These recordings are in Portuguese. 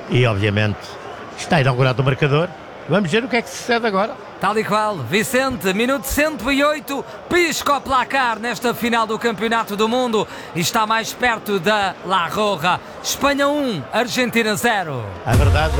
e obviamente está inaugurado o marcador. Vamos ver o que é que sucede agora. Tal e qual, Vicente, minuto 108, pisca o placar nesta final do Campeonato do Mundo e está mais perto da La Roja. Espanha 1, Argentina 0. A verdade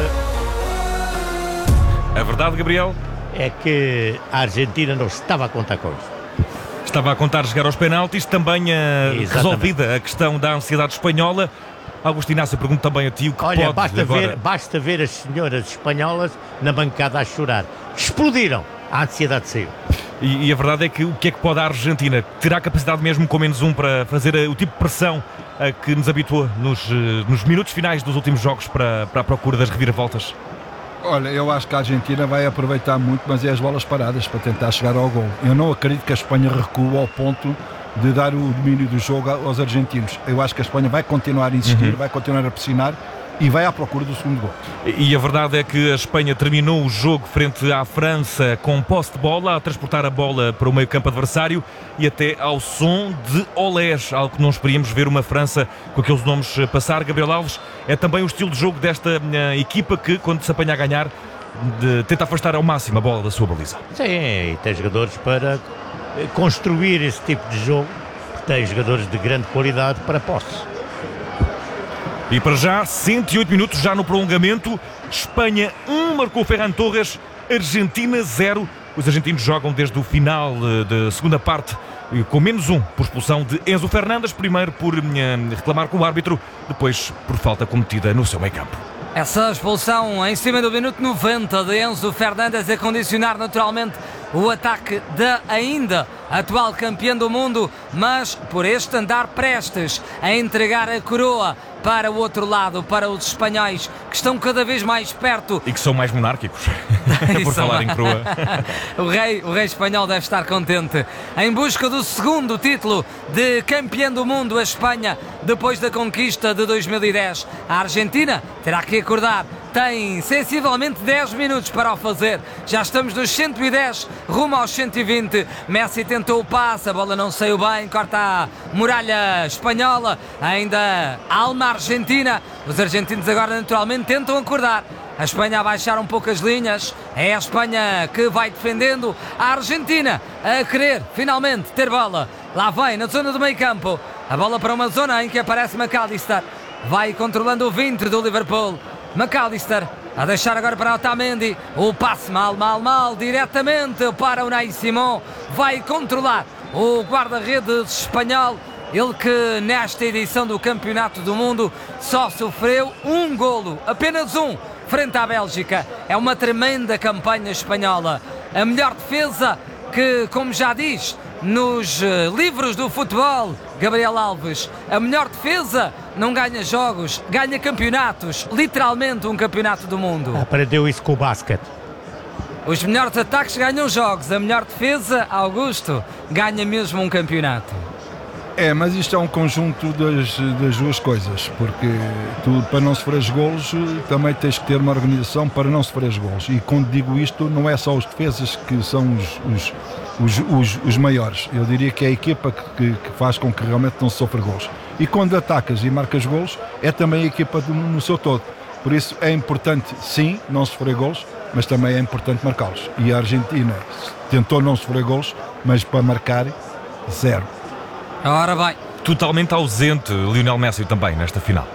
Gabriel, é que a Argentina não estava a contar com isso. estava a contar chegar aos penaltis, também resolvida a questão da ansiedade espanhola. Augusto Inácio, pergunto também a ti o que Olha, pode agora... basta ver as senhoras espanholas na bancada a chorar. Explodiram. A ansiedade saiu. E a verdade é que o que é que pode a Argentina? Terá capacidade mesmo com menos um para fazer o tipo de pressão a que nos habituou nos minutos finais dos últimos jogos para a procura das reviravoltas? Olha, eu acho que a Argentina vai aproveitar muito, mas é as bolas paradas para tentar chegar ao gol. Eu não acredito que a Espanha recua ao ponto de dar o domínio do jogo aos argentinos. Eu acho que a Espanha vai continuar a insistir, vai continuar a pressionar e vai à procura do segundo gol. E a verdade é que a Espanha terminou o jogo frente à França com posse de bola, a transportar a bola para o meio-campo adversário e até ao som de olés, algo que não esperíamos ver uma França com aqueles nomes passar. Gabriel Alves, é também o estilo de jogo desta equipa que, quando se apanha a ganhar, tenta afastar ao máximo a bola da sua baliza. Sim, e tem jogadores para construir esse tipo de jogo, porque tem jogadores de grande qualidade para posse. E para já, 108 minutos já no prolongamento. Espanha 1, marcou Ferran Torres, Argentina 0. Os argentinos jogam desde o final da segunda parte com menos um por expulsão de Enzo Fernandes, primeiro por reclamar com o árbitro, depois por falta cometida no seu meio-campo. Essa expulsão em cima do minuto 90 de Enzo Fernandes a condicionar naturalmente o ataque da ainda atual campeã do mundo, mas por este andar prestes a entregar a coroa para o outro lado, para os espanhóis, que estão cada vez mais perto. E que são mais monárquicos, por falar em coroa. O rei espanhol deve estar contente. Em busca do segundo título de campeã do mundo, a Espanha, depois da conquista de 2010. A Argentina terá que acordar. Tem sensivelmente 10 minutos para o fazer. Já estamos nos 110, rumo aos 120. Messi tentou o passe, a bola não saiu bem, corta a muralha espanhola. Ainda alma argentina. Os argentinos agora naturalmente tentam acordar. A Espanha a baixar um pouco as linhas. É a Espanha que vai defendendo. A Argentina a querer finalmente ter bola. Lá vem na zona do meio campo. A bola para uma zona em que aparece McAllister. Vai controlando o 20 do Liverpool. McAllister a deixar agora para Otamendi. O passe mal, diretamente para o Unai Simón. Vai controlar o guarda-redes espanhol. Ele que nesta edição do Campeonato do Mundo só sofreu um golo, apenas um, frente à Bélgica. É uma tremenda campanha espanhola. A melhor defesa que, como já diz nos livros do futebol, Gabriel Alves, a melhor defesa não ganha jogos, ganha campeonatos, literalmente um campeonato do mundo. Aprendeu isso com o basquete. Os melhores ataques ganham jogos, a melhor defesa, Augusto, ganha mesmo um campeonato. Mas isto é um conjunto das duas coisas, porque tu, para não sofreres golos, também tens que ter uma organização para não sofreres golos. E quando digo isto, não é só os defesas que são os maiores. Eu diria que é a equipa que faz com que realmente não se sofra golos. E quando atacas e marcas golos, é também a equipa no seu todo. Por isso é importante, sim, não sofrer golos, mas também é importante marcá-los. E a Argentina tentou não sofrer golos, mas para marcar, 0. Ora bem. Totalmente ausente Lionel Messi também nesta final.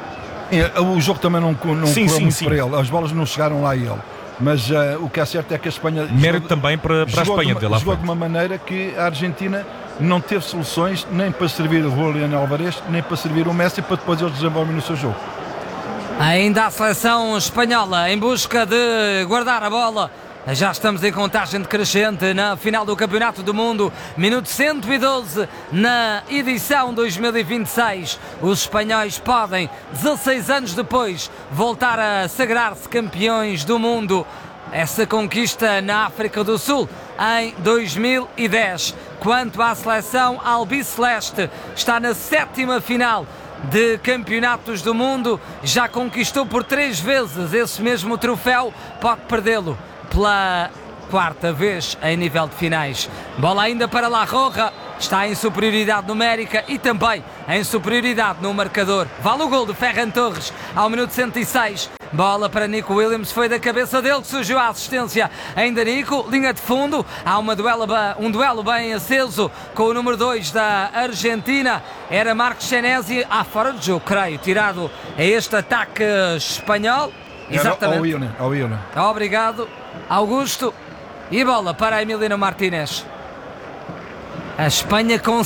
O jogo também não correu muito para ele. As bolas não chegaram lá a ele. Mas o que é certo é que a Espanha... Mérito também para a Espanha dele lá. Jogou de uma maneira que a Argentina não teve soluções nem para servir o Julián Álvarez, nem para servir o Messi, para depois eles desenvolverem no seu jogo. Ainda a seleção espanhola em busca de guardar a bola. Já estamos em contagem decrescente na final do Campeonato do Mundo, minuto 112 na edição 2026. Os espanhóis podem, 16 anos depois, voltar a sagrar-se campeões do mundo. Essa conquista na África do Sul em 2010. Quanto à seleção albiceleste, está na 7ª final de campeonatos do mundo, já conquistou por 3 vezes esse mesmo troféu, pode perdê-lo pela 4ª vez em nível de finais. Bola ainda para La Roja, está em superioridade numérica e também em superioridade no marcador. Vale o gol de Ferran Torres ao minuto 106. Bola para Nico Williams, foi da cabeça dele que surgiu a assistência. Ainda Nico, linha de fundo. Há um duelo bem aceso com o número 2 da Argentina. Era Marcos Senesi, fora de jogo, creio, tirado a este ataque espanhol. Exatamente. Ao Ione. Obrigado, Augusto. E bola para Emiliano Martínez. A Espanha com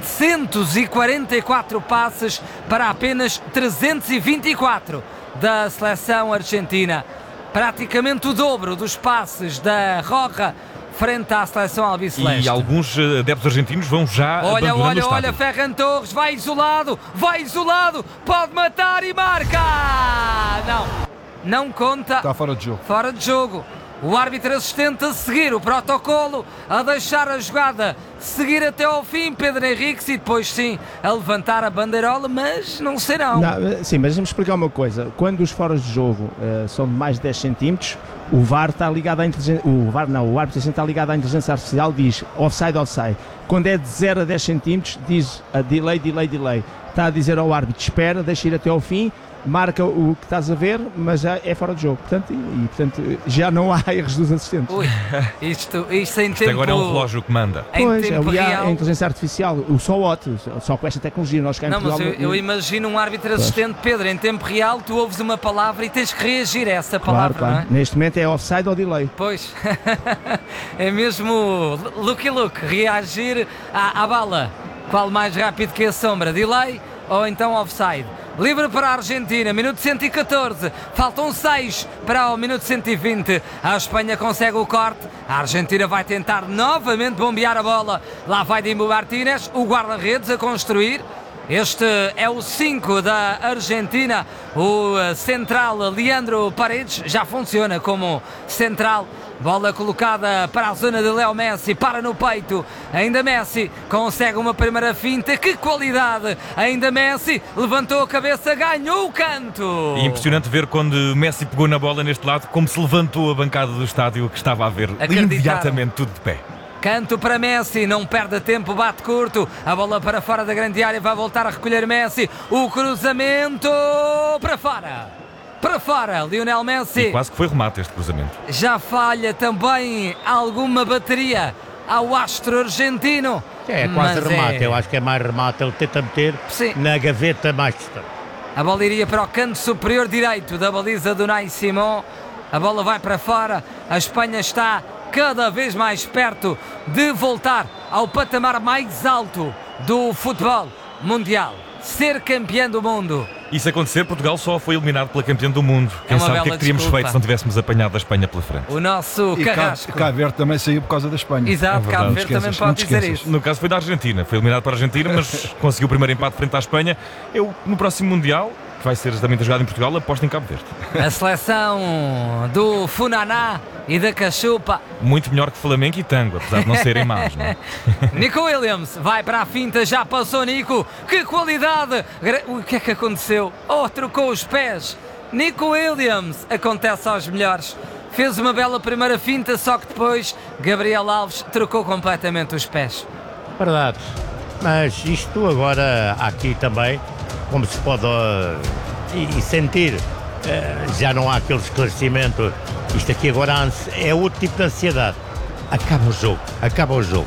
744 passes para apenas 324 da seleção argentina. Praticamente o dobro dos passes da Roja frente à seleção albiceleste. E alguns adeptos argentinos vão já abandonando o estádio. Olha, Ferran Torres vai isolado, pode matar e marca! Não conta. Está fora de jogo. Fora de jogo. O árbitro assistente a seguir o protocolo, a deixar a jogada seguir até ao fim, Pedro Henriques, e depois sim a levantar a bandeirola, mas não serão. Sim, mas vamos explicar uma coisa. Quando os foras de jogo são de mais de 10 centímetros, o VAR está ligado à inteligência... O árbitro está ligado à inteligência artificial, diz offside. Quando é de 0 a 10 centímetros, diz a delay. Está a dizer ao árbitro, espera, deixa ir até ao fim, marca o que estás a ver, mas já é fora de jogo. Portanto, já não há erros dos assistentes. Ui, isto em tempo... Agora é um relógio que manda. Pois, a inteligência artificial, o só com esta tecnologia nós cá em Portugal... Mas eu imagino um árbitro assistente, Pedro, em tempo real, tu ouves uma palavra e tens que reagir a essa palavra, claro. Não é? Neste momento é offside ou delay. Pois, é mesmo look, reagir à bala. Qual mais rápido que a sombra, delay ou então offside? Livre para a Argentina, minuto 114, faltam 6 para o minuto 120. A Espanha consegue o corte, a Argentina vai tentar novamente bombear a bola. Lá vai Dibu Martínez, o guarda-redes a construir. Este é o 5 da Argentina, o central Leandro Paredes, já funciona como central. Bola colocada para a zona de Leo Messi, para no peito, ainda Messi, consegue uma primeira finta, que qualidade, ainda Messi, levantou a cabeça, ganhou o canto. E impressionante ver quando Messi pegou na bola neste lado, como se levantou a bancada do estádio que estava a ver imediatamente tudo de pé. Canto para Messi, não perde tempo, bate curto, a bola para fora da grande área, vai voltar a recolher Messi, o cruzamento para fora, Lionel Messi. E quase que foi remate este cruzamento. Já falha também alguma bateria ao astro argentino. É quase remate, eu acho que é mais remate, ele tenta meter na gaveta mais distante. A bola iria para o canto superior direito da baliza do Unai Simón, a bola vai para fora, a Espanha está cada vez mais perto de voltar ao patamar mais alto do futebol mundial, ser campeão do mundo. E se acontecer, Portugal só foi eliminado pela campeã do mundo. Quem sabe o que é que teríamos feito se não tivéssemos apanhado a Espanha pela frente? O nosso Carrasco. Cabo Verde também saiu por causa da Espanha. Exato, Cabo Verde também pode dizer isso. No caso foi da Argentina, foi eliminado para a Argentina, mas conseguiu o primeiro empate frente à Espanha. Eu, no próximo Mundial, que vai ser justamente jogado em Portugal, aposto em Cabo Verde. A seleção do Funaná e da Cachupa. Muito melhor que Flamengo e Tango, apesar de não serem maus, não é? Nico Williams vai para a finta, já passou Nico, que qualidade! O que é que aconteceu? Trocou os pés. Nico Williams, acontece aos melhores. Fez uma bela primeira finta, só que depois Gabriel Alves trocou completamente os pés. Verdade, mas isto agora aqui também, como se pode sentir, já não há aquele esclarecimento. Isto aqui agora é outro tipo de ansiedade. Acaba o jogo.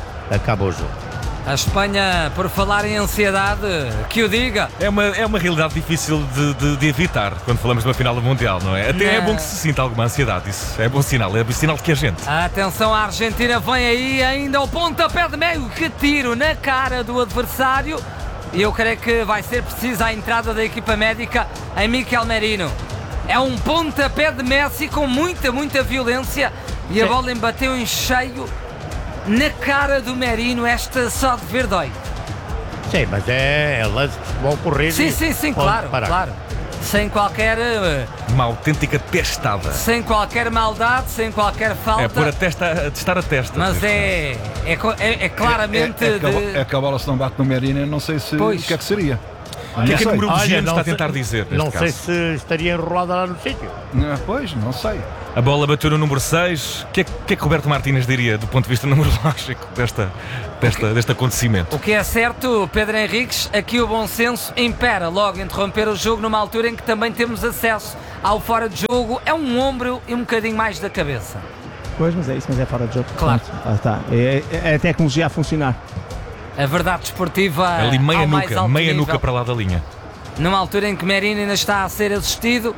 A Espanha, por falar em ansiedade, que o diga. É uma realidade difícil de evitar quando falamos de uma final do Mundial, não é? Até é bom que se sinta alguma ansiedade, isso é bom sinal, é sinal de que a gente. Atenção, a Argentina vem aí, ainda o pontapé de meio, que tiro na cara do adversário. E eu creio que vai ser precisa a entrada da equipa médica em Mikel Merino. É um pontapé de Messi com muita violência e a bola embateu em cheio na cara do Merino, esta só de ver dói. Sim, mas é lance de futebol corrido. Sim, claro. Sem qualquer... Uma autêntica testada. Sem qualquer maldade, sem qualquer falta. É pôr a testar a testa. Mas é claramente... É que a bola se não bate no Merino, não sei se o que é que seria. O que é que a numerologia nos está a tentar dizer? Não sei se estaria enrolada lá no sítio. Pois, não sei. A bola bateu no número 6. O que é que Roberto Martínez diria do ponto de vista numerológico deste acontecimento? O que é certo, Pedro Henriques, aqui o bom senso impera logo interromper o jogo numa altura em que também temos acesso ao fora de jogo, é um ombro e um bocadinho mais da cabeça. Pois, mas é isso, mas é fora de jogo. Claro. Pronto, está. É a tecnologia a funcionar. A verdade desportiva Ali meia ao mais nuca, alto meia nível. nuca para lá da linha. Numa altura em que Merino ainda está a ser assistido,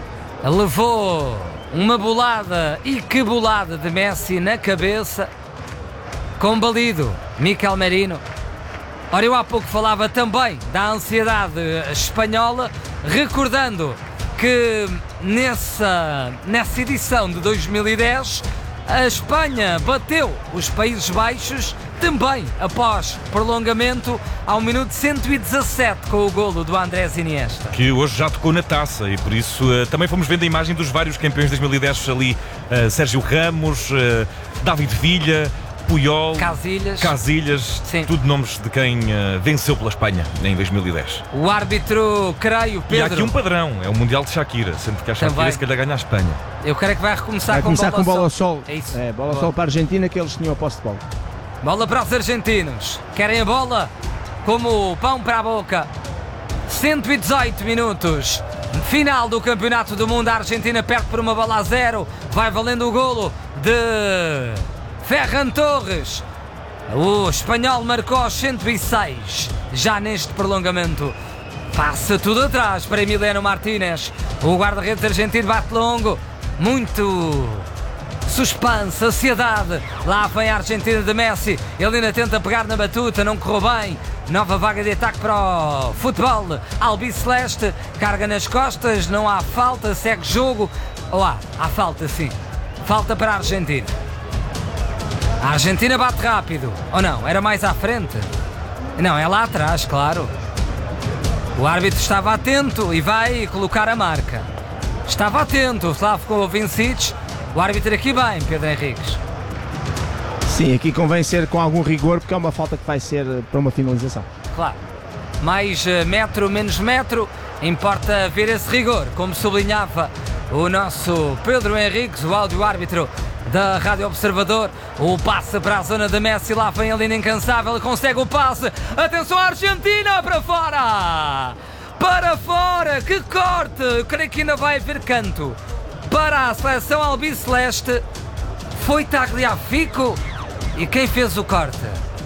levou uma bolada, e que bolada, de Messi na cabeça, combalido Mikel Merino. Ora, eu há pouco falava também da ansiedade espanhola, recordando que nessa edição de 2010 a Espanha bateu os Países Baixos também após prolongamento ao minuto 117 com o golo do Andrés Iniesta. Que hoje já tocou na taça e por isso também fomos vendo a imagem dos vários campeões de 2010 ali, Sérgio Ramos, David Villa, Puyol, Casillas, sim. Tudo nomes de quem venceu pela Espanha em 2010. O árbitro, creio, Pedro... E há aqui um padrão, é o Mundial de Shakira, sendo que a Shakira Também. se calhar ganha a Espanha. Eu creio que vai recomeçar Vai começar com bola ao sol. É isso. Bola ao sol para a Argentina, que eles tinham a posse de bola. Bola para os argentinos. Querem a bola como o pão para a boca. 118 minutos. Final do Campeonato do Mundo. A Argentina perde por uma bola a 0. Vai valendo o golo de Ferran Torres. O espanhol marcou aos 106. Já neste prolongamento. Passa tudo atrás para Emiliano Martínez. O guarda-redes argentino bate longo. Muito suspense, ansiedade. Lá vem a Argentina de Messi. Ele ainda tenta pegar na batuta, não correu bem. Nova vaga de ataque para o futebol albiceleste. Carga nas costas, não há falta, segue jogo. Ou há falta, sim. Falta para a Argentina. A Argentina bate rápido. Ou não? Era mais à frente? Não, é lá atrás, claro. O árbitro estava atento e vai colocar a marca. Estava atento, lá ficou o Vincic. O árbitro aqui bem, Pedro Henriques. Sim, aqui convém ser com algum rigor, porque é uma falta que vai ser para uma finalização. Claro. Mais metro, menos metro, importa ver esse rigor, como sublinhava o nosso Pedro Henriques, o áudio-árbitro da Rádio Observador. O passe para a zona de Messi, lá vem a linha incansável, consegue o passe. Atenção, a Argentina para fora! Para fora, que corte! Eu creio que ainda vai haver canto. Para a seleção albiceleste, foi Tagliafico. E quem fez o corte?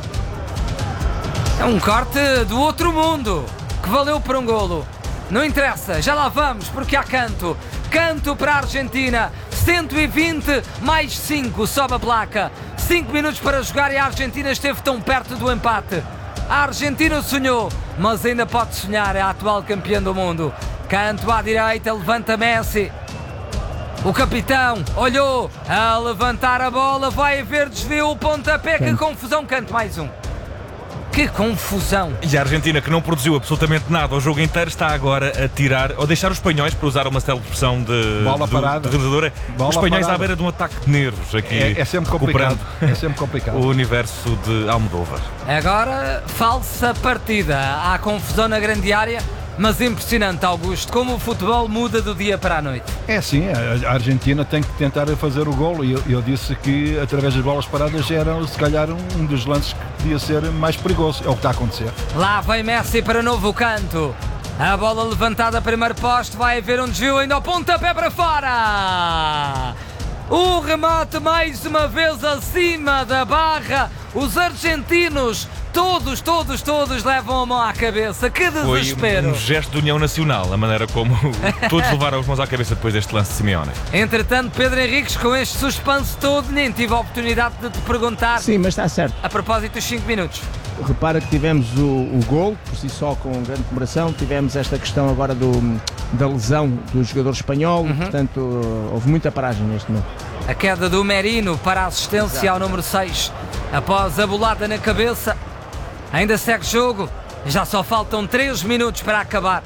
É um corte do outro mundo, que valeu por um golo. Não interessa, já lá vamos, porque há canto. Canto para a Argentina. 120 mais 5, sobe a placa. 5 minutos para jogar e a Argentina esteve tão perto do empate. A Argentina sonhou, mas ainda pode sonhar, é a atual campeã do mundo. Canto à direita, levanta Messi. O capitão olhou a levantar a bola, vai haver desvio, o pontapé, que confusão, canto mais um. Que confusão! E a Argentina, que não produziu absolutamente nada o jogo inteiro, está agora a tirar, ou deixar os espanhóis, para usar uma célebre expressão de bola parada. Redadora, os espanhóis à beira de um ataque de nervos aqui. É sempre complicado. É sempre complicado. O universo de Almodóvar. Agora, falsa partida. Há confusão na grande área, mas impressionante, Augusto, como o futebol muda do dia para a noite. É sim, a Argentina tem que tentar fazer o golo e eu disse que através das bolas paradas era se calhar um dos lances que podia ser mais perigoso, é o que está a acontecer. Lá vem Messi para novo canto. A bola levantada, primeiro poste, vai haver um desvio, ainda o pontapé para fora. O remate mais uma vez acima da barra. Os argentinos, todos levam a mão à cabeça. Que desespero! Foi um gesto de união nacional, a maneira como todos levaram as mãos à cabeça depois deste lance de Simeone. Entretanto, Pedro Henriques, com este suspense todo, nem tive a oportunidade de te perguntar. Sim, mas está certo. A propósito dos 5 minutos. Repara que tivemos o gol, por si só, com grande comemoração. Tivemos esta questão agora da lesão do jogador espanhol. Portanto, houve muita paragem neste momento. A queda do Merino para a assistência ao número 6. Após a bolada na cabeça, ainda segue jogo. Já só faltam 3 minutos para acabar.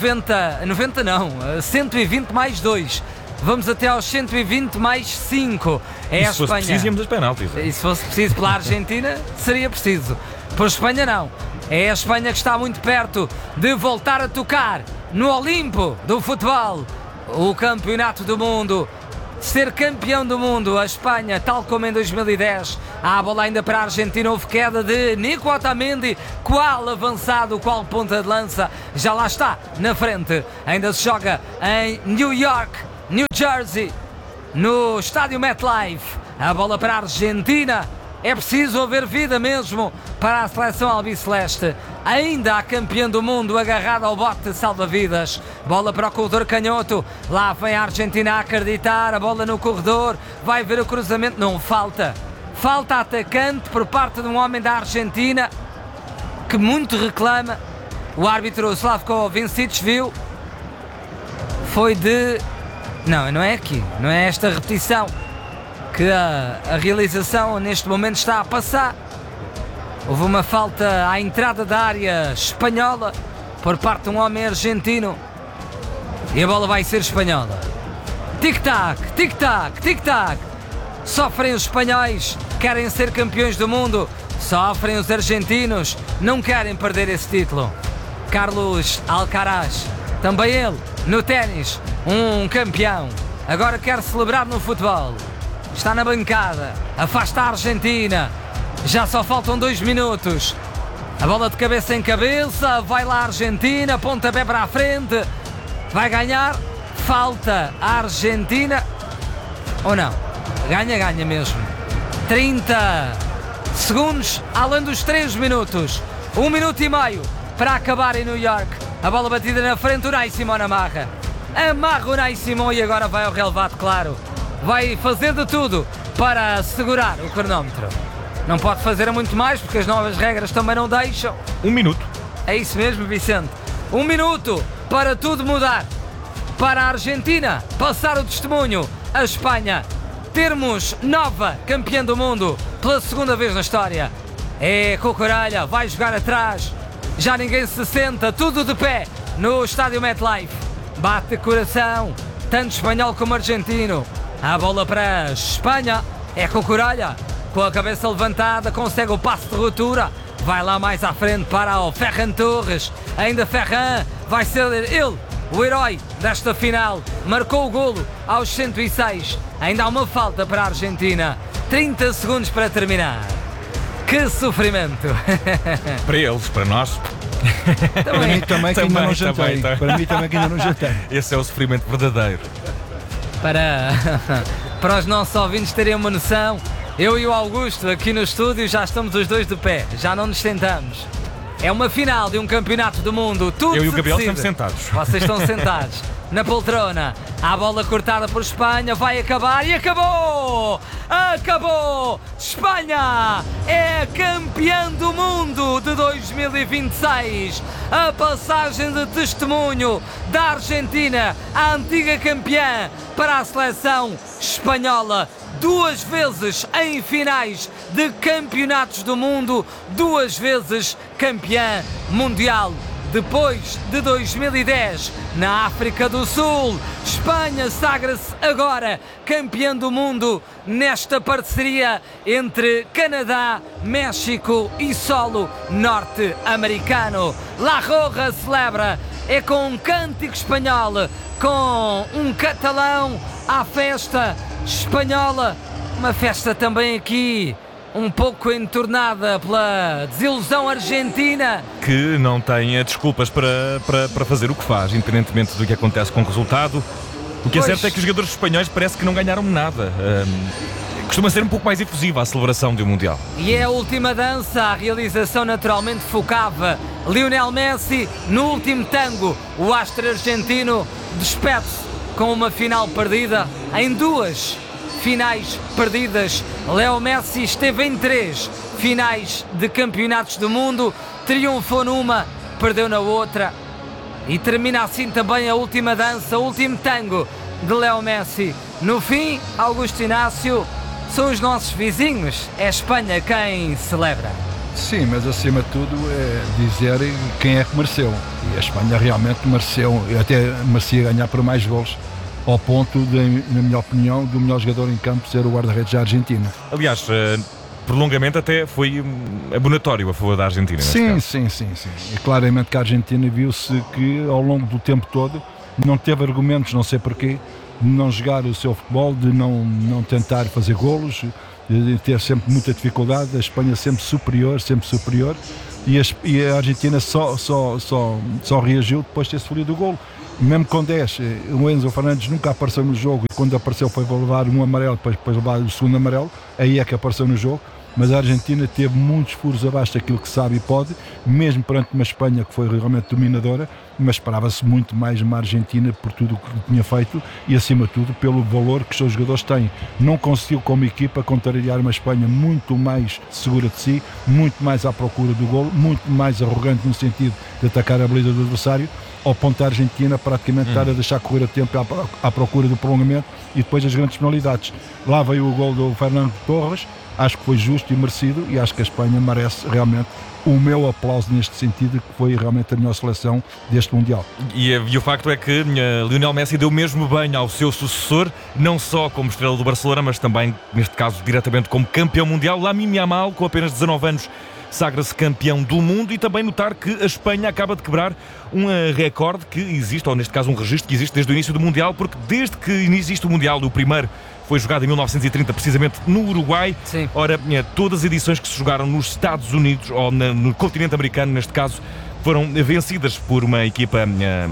120 mais 2. Vamos até aos 120 mais 5. É a Espanha. Se fosse preciso, íamos aos penaltis. E se fosse preciso pela Argentina, seria preciso. Por Espanha, não. É a Espanha que está muito perto de voltar a tocar no Olimpo do futebol. O Campeonato do Mundo. ser campeão do mundo. A Espanha, tal como em 2010, há a bola ainda para a Argentina. Houve queda de Nico Otamendi. Qual avançado, qual ponta de lança, já lá está na frente. Ainda se joga em New York, New Jersey, no estádio MetLife. A bola para a Argentina. É preciso haver vida mesmo para a seleção albiceleste. Ainda a campeã do mundo agarrada ao bote salva-vidas. Bola para o corredor canhoto. Lá vem a Argentina a acreditar. A bola no corredor. Vai ver o cruzamento. Não, falta. Falta atacante por parte de um homem da Argentina que muito reclama. O árbitro Slavko Vincic viu. Foi de... Não é aqui. Não é esta repetição que a realização neste momento está a passar. Houve uma falta à entrada da área espanhola por parte de um homem argentino. E a bola vai ser espanhola. Tic-tac, tic-tac, tic-tac. Sofrem os espanhóis, querem ser campeões do mundo. Sofrem os argentinos, não querem perder esse título. Carlos Alcaraz, também ele, no ténis, um campeão. Agora quer celebrar no futebol. Está na bancada, afasta a Argentina. Já só faltam 2 minutos. A bola de cabeça em cabeça. Vai lá a Argentina, pontapé para a frente. Vai ganhar. Falta a Argentina. Ou não? Ganha mesmo. 30 segundos, além dos 3 minutos. 1 minuto e meio para acabar em New York. A bola batida na frente, o Unai Simón amarra. Amarra o Unai Simón e agora vai ao relevado, claro. Vai fazer de tudo para segurar o cronómetro. Não pode fazer muito mais porque as novas regras também não deixam. 1 minuto. É isso mesmo, Vicente. 1 minuto para tudo mudar. Para a Argentina passar o testemunho. A Espanha termos nova campeã do mundo pela segunda vez na história. É Cucurella, vai jogar atrás. Já ninguém se senta, tudo de pé no estádio MetLife. Bate coração, tanto espanhol como argentino. A bola para a Espanha. É Cucurella, com a cabeça levantada, consegue o passe de ruptura. Vai lá mais à frente para o Ferran Torres. Ainda Ferran, vai ser ele o herói desta final. Marcou o golo aos 106. Ainda há uma falta para a Argentina. 30 segundos para terminar. Que sofrimento. Para eles, para nós. Para mim também que ainda não jantei. Também. Para mim também que ainda não jantei. Esse é o sofrimento verdadeiro. Para os nossos ouvintes terem uma noção, eu e o Augusto aqui no estúdio já estamos os dois de pé, já não nos sentamos. É uma final de um campeonato do mundo, tudo eu e o se Gabriel decide. estamos sentados. Vocês estão sentados na poltrona. A bola cortada por Espanha, vai acabar e acabou! Acabou! Espanha é campeã do mundo de 2026. A passagem de testemunho da Argentina, a antiga campeã, para a seleção espanhola. 2 vezes em finais de campeonatos do mundo, 2 vezes campeã mundial. Depois de 2010, na África do Sul, Espanha sagra-se agora campeã do mundo nesta parceria entre Canadá, México e solo norte-americano. La Roja celebra, é com um cântico espanhol, com um catalão à festa espanhola, uma festa também aqui um pouco entornada pela desilusão argentina, que não tem desculpas para fazer o que faz, independentemente do que acontece com o resultado. O que é certo é que os jogadores espanhóis parece que não ganharam nada. Costuma ser um pouco mais efusiva a celebração de um Mundial. E é a última dança, a realização naturalmente focava Lionel Messi no último tango. O astro argentino despede-se com uma final perdida em 2 finais perdidas. Leo Messi esteve em 3 finais de campeonatos do mundo, triunfou numa, perdeu na outra. E termina assim também a última dança, o último tango de Leo Messi. No fim, Augusto Inácio, são os nossos vizinhos, é a Espanha quem celebra. Sim, mas acima de tudo é dizer quem é que mereceu. E a Espanha realmente mereceu, até merecia ganhar por mais gols, ao ponto de, na minha opinião, do melhor jogador em campo ser o guarda-redes da Argentina. Aliás, prolongamento até foi abonatório a favor da Argentina. Sim. E claramente que a Argentina viu-se que ao longo do tempo todo não teve argumentos, não sei porquê, de não jogar o seu futebol, de não tentar fazer golos, de ter sempre muita dificuldade. A Espanha sempre superior, e a Argentina só reagiu depois de ter sofrido o golo. Mesmo com 10, o Enzo Fernandes nunca apareceu no jogo, e quando apareceu foi levar um amarelo, depois levar o segundo amarelo, aí é que apareceu no jogo. Mas a Argentina teve muitos furos abaixo daquilo que sabe e pode, mesmo perante uma Espanha que foi realmente dominadora, mas esperava-se muito mais uma Argentina por tudo o que tinha feito e, acima de tudo, pelo valor que os seus jogadores têm. Não conseguiu, como equipa, contrariar uma Espanha muito mais segura de si, muito mais à procura do golo, muito mais arrogante no sentido de atacar a baliza do adversário, ao ponto da Argentina praticamente estar a deixar correr o tempo à procura do prolongamento e depois as grandes penalidades. Lá veio o gol do Fernando Torres. Acho que foi justo e merecido, e acho que a Espanha merece realmente o meu aplauso neste sentido, que foi realmente a melhor seleção deste Mundial. E o facto é que Lionel Messi deu mesmo bem ao seu sucessor, não só como estrela do Barcelona, mas também, neste caso, diretamente como campeão mundial. Lamine Yamal, com apenas 19 anos, sagra-se campeão do mundo. E também notar que a Espanha acaba de quebrar um recorde que existe, ou neste caso um registro que existe desde o início do Mundial, porque desde que existe o Mundial, o primeiro foi jogado em 1930, precisamente no Uruguai. Sim. Ora, todas as edições que se jogaram nos Estados Unidos, ou no continente americano, neste caso, foram vencidas por uma equipa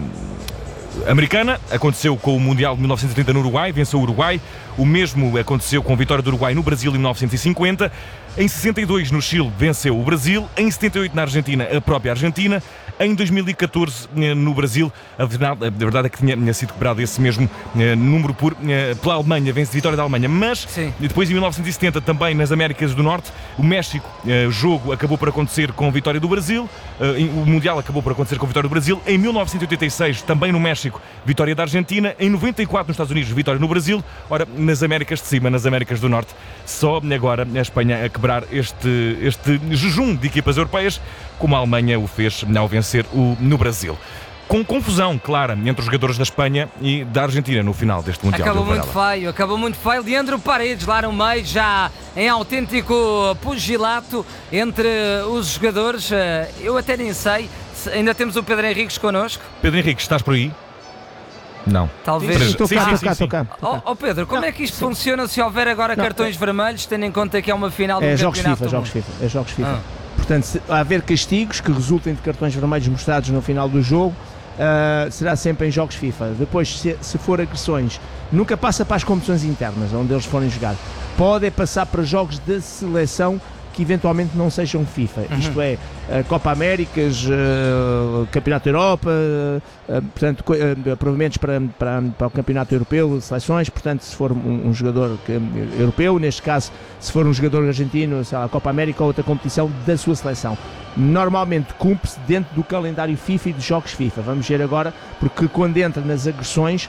americana. Aconteceu com o Mundial de 1930 no Uruguai, venceu o Uruguai. O mesmo aconteceu com a vitória do Uruguai no Brasil em 1950. Em 62 no Chile venceu o Brasil. Em 78 na Argentina, a própria Argentina. Em 2014 no Brasil, a verdade é que tinha sido quebrado esse mesmo número pela Alemanha, vence a vitória da Alemanha. Mas depois em 1970 também nas Américas do Norte, o México, o jogo acabou por acontecer com a vitória do Brasil. O Mundial acabou por acontecer com a vitória do Brasil. Em 1986 também no México, vitória da Argentina. Em 94 nos Estados Unidos, vitória no Brasil. Ora, nas Américas de cima, nas Américas do Norte, só agora a Espanha a quebrar este jejum de equipas europeias, como a Alemanha o fez ao vencer no Brasil. Com confusão clara entre os jogadores da Espanha e da Argentina no final deste Mundial. Acabou muito feio. Leandro Paredes lá no meio, já em autêntico pugilato entre os jogadores. Eu até nem sei, ainda temos o Pedro Henriques connosco. Pedro Henriques, estás por aí? Não. Talvez. Estou cá. Pedro, como é que isto funciona se houver agora cartões vermelhos, tendo em conta que é uma final do campeonato? É jogos FIFA. Portanto, se haver castigos que resultem de cartões vermelhos mostrados no final do jogo, será sempre em jogos FIFA. Depois, se for agressões, nunca passa para as competições internas, onde eles forem jogar. Pode passar para jogos de seleção que eventualmente não sejam FIFA, isto é, Copa Américas, Campeonato da Europa, portanto, provavelmente para o Campeonato Europeu de Seleções. Portanto, se for um jogador europeu, neste caso, se for um jogador argentino, sei lá, Copa América ou outra competição da sua seleção, normalmente cumpre-se dentro do calendário FIFA e dos jogos FIFA. Vamos ver agora, porque quando entra nas agressões,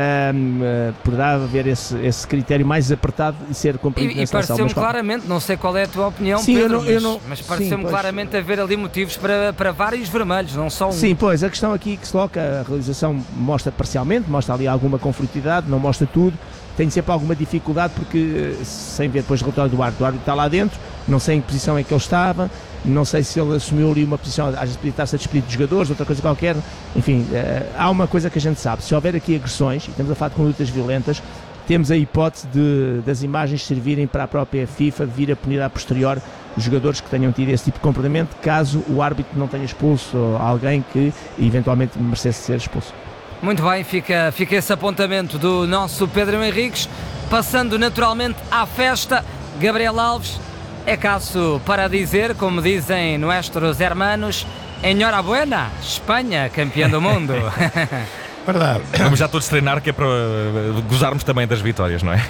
poderá haver esse critério mais apertado e ser cumprido na seleção. E pareceu-me claramente, não sei qual é a tua opinião, sim, Pedro, mas pareceu-me claramente haver ali motivos para vários vermelhos, não só um. Sim, pois, a questão aqui que se coloca, a realização mostra parcialmente, mostra ali alguma conflitualidade, não mostra tudo. Tenho sempre alguma dificuldade porque, sem ver depois o relatório do árbitro está lá dentro, não sei em que posição é que ele estava, não sei se ele assumiu ali uma posição, às vezes podia estar-se a despedir de jogadores, outra coisa qualquer. Enfim, há uma coisa que a gente sabe: se houver aqui agressões, e estamos a falar de condutas violentas, temos a hipótese das imagens servirem para a própria FIFA vir a punir a posterior os jogadores que tenham tido esse tipo de comportamento, caso o árbitro não tenha expulso alguém que eventualmente merecesse ser expulso. Muito bem, fica esse apontamento do nosso Pedro Henriques. Passando naturalmente à festa, Gabriel Alves, é caso para dizer, como dizem nuestros hermanos, enhorabuena, Espanha, campeã do mundo. Verdade. Vamos já todos treinar, que é para gozarmos também das vitórias, não é?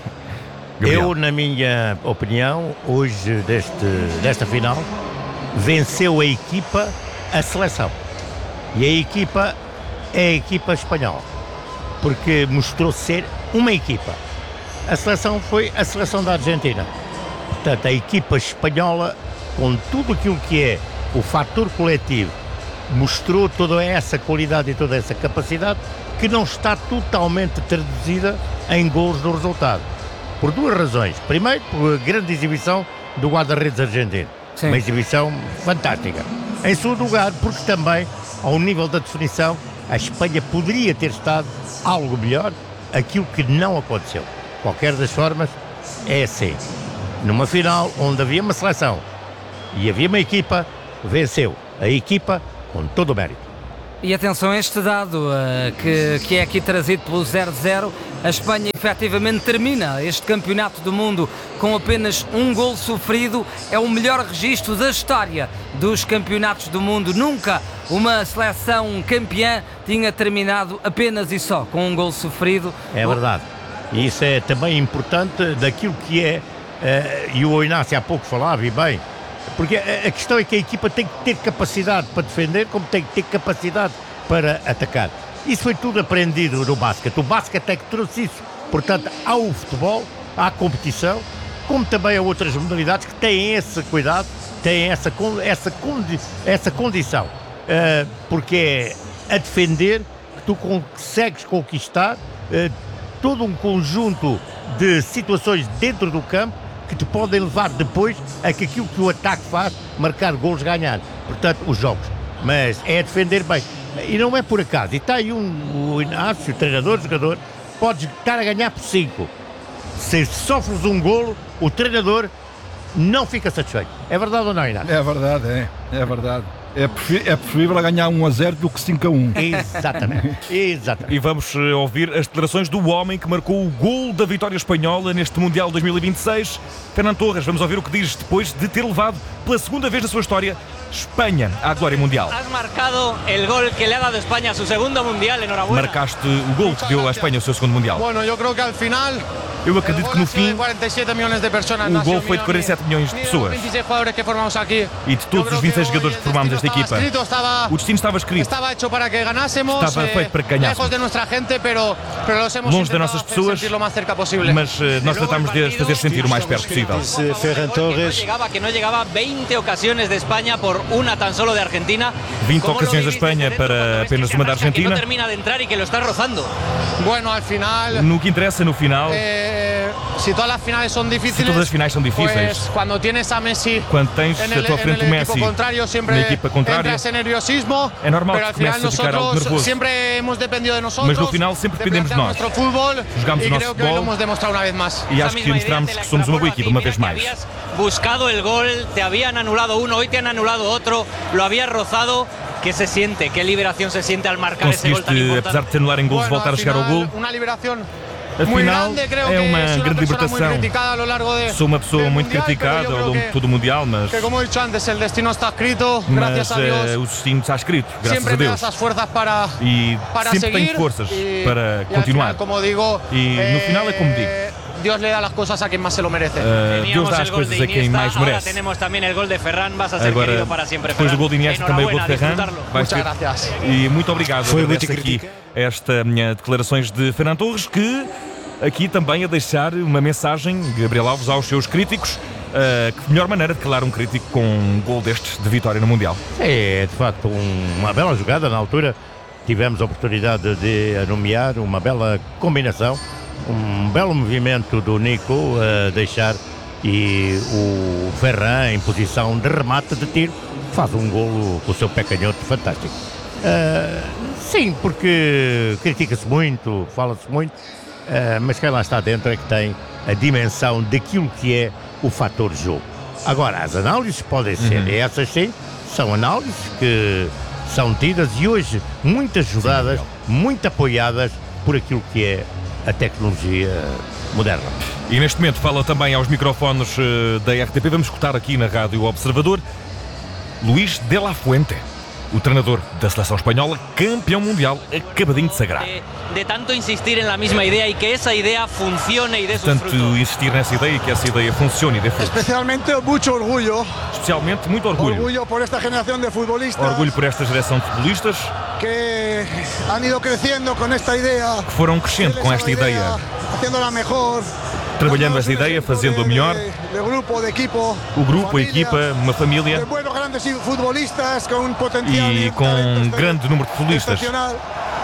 Eu, na minha opinião, hoje desta final, venceu a equipa a seleção. E a equipa é a equipa espanhola, porque mostrou ser uma equipa. A seleção foi a seleção da Argentina. Portanto, a equipa espanhola, com tudo aquilo que é o fator coletivo, mostrou toda essa qualidade e toda essa capacidade, que não está totalmente traduzida em golos do resultado. Por duas razões. Primeiro, por grande exibição do guarda-redes argentino. Sim. Uma exibição fantástica. Em segundo lugar, porque também, ao nível da definição, a Espanha poderia ter estado algo melhor, aquilo que não aconteceu. Qualquer das formas, é assim. Numa final onde havia uma seleção e havia uma equipa, venceu a equipa com todo o mérito. E atenção a este dado que é aqui trazido pelo 0-0. A Espanha efetivamente termina este campeonato do mundo com apenas um gol sofrido. É o melhor registro da história dos campeonatos do mundo. Nunca uma seleção campeã tinha terminado apenas e só com um gol sofrido. É verdade. E isso é também importante daquilo que é, e o Inácio há pouco falava, e bem, porque a questão é que a equipa tem que ter capacidade para defender, como tem que ter capacidade para atacar. Isso foi tudo aprendido no basquete. O basquete é que trouxe isso, portanto, ao futebol, à competição, como também a outras modalidades que têm esse cuidado, têm essa condição. Porque é a defender que tu consegues conquistar todo um conjunto de situações dentro do campo que te podem levar depois a que aquilo que o ataque faz, marcar gols, ganhar. Portanto, os jogos. Mas é defender bem. E não é por acaso. E está aí o Inácio, o treinador, o jogador, pode estar a ganhar por 5. Se sofres um golo, o treinador não fica satisfeito. É verdade ou não, Inácio? É verdade, é verdade. É preferível a ganhar 1-0 do que 5-1. Exatamente. E vamos ouvir as declarações do homem que marcou o gol da vitória espanhola neste Mundial 2026. Fernando Torres, vamos ouvir o que diz depois de ter levado pela segunda vez na sua história Espanha à glória mundial. Has marcado el gol que le ha dado España su segundo mundial, enhorabuena. Marcaste o gol que deu à Espanha o seu segundo Mundial. Bueno, yo creo que al final Eu acredito que no fim o gol foi de 47 milhões de pessoas. E de todos os 26 jogadores que formámos esta equipa, o destino estava escrito. Estava feito para que ganhássemos. Longe das nossas pessoas, mas nós tratámos de as fazer sentir o mais perto possível. Ferran Torres que não chegava 20 ocasiões de Espanha por uma tan solo de Argentina. 20 ocasiões da Espanha para apenas uma da Argentina. Que não termina de entrar e que lo está rozando. No que interessa no final, se todas as finais são difíceis, quando tens a Messi, quando tens à tua frente o Messi na equipa contrária, é normal que comeces a ficar algo nervoso. Mas no final sempre dependemos de nós. Jogamos o nosso futebol e acho que mostramos que somos uma boa equipa uma vez mais. Buscado el gol, te habían anulado uno, hoy te han anulado otro, lo habías rozado. Que se siente? Que liberación se siente al marcar ese gol tan importante? Apesar de te anularem gols, voltar a chegar ao gol. Afinal, é uma grande libertação. Sou uma pessoa muito criticada ao longo de todo o Mundial, mas o destino está escrito, graças a Deus. E sempre tenho forças para continuar. E no final é como digo. Deus lhe dá as coisas a quem mais se lo merece. Deus dá as coisas a quem mais merece. Agora, depois do gol de Iniesta, também o gol de Ferran. Vai ser. E muito obrigado. Foi muito aqui esta minha declarações de Fernando Torres, que aqui também a deixar uma mensagem, Gabriel Alves, aos seus críticos. Que melhor maneira de calar um crítico com um gol destes de vitória no Mundial? É de facto uma bela jogada. Na altura tivemos a oportunidade de nomear uma bela combinação. Um belo movimento do Nico a deixar e o Ferran em posição de remate de tiro faz um golo com o seu pé canhoto fantástico. Sim, porque critica-se muito, fala-se muito, mas quem lá está dentro é que tem a dimensão daquilo que é o fator jogo. Agora, as análises podem ser, e essas sim, são análises que são tidas e hoje muito ajudadas, muito apoiadas por aquilo que é a tecnologia moderna. E neste momento fala também aos microfones da RTP. Vamos escutar aqui na Rádio Observador Luís de la Fuente, o treinador da seleção espanhola, campeão mundial, acabadinho de sagrar. De tanto insistir na mesma ideia e que essa ideia funcione e dê seus frutos. Tanto insistir nessa ideia e que essa ideia funcione e dê frutos. Especialmente muito orgulho. Especialmente muito orgulho. Orgulho por esta geração de futbolistas. Orgulho por esta geração de futbolistas que han ido crescendo com esta ideia. Que foram crescendo com esta ideia. Fazendo-la melhor. Trabalhando esta ideia, fazendo-a melhor. O grupo, a equipa, uma família. E com um grande número de futebolistas,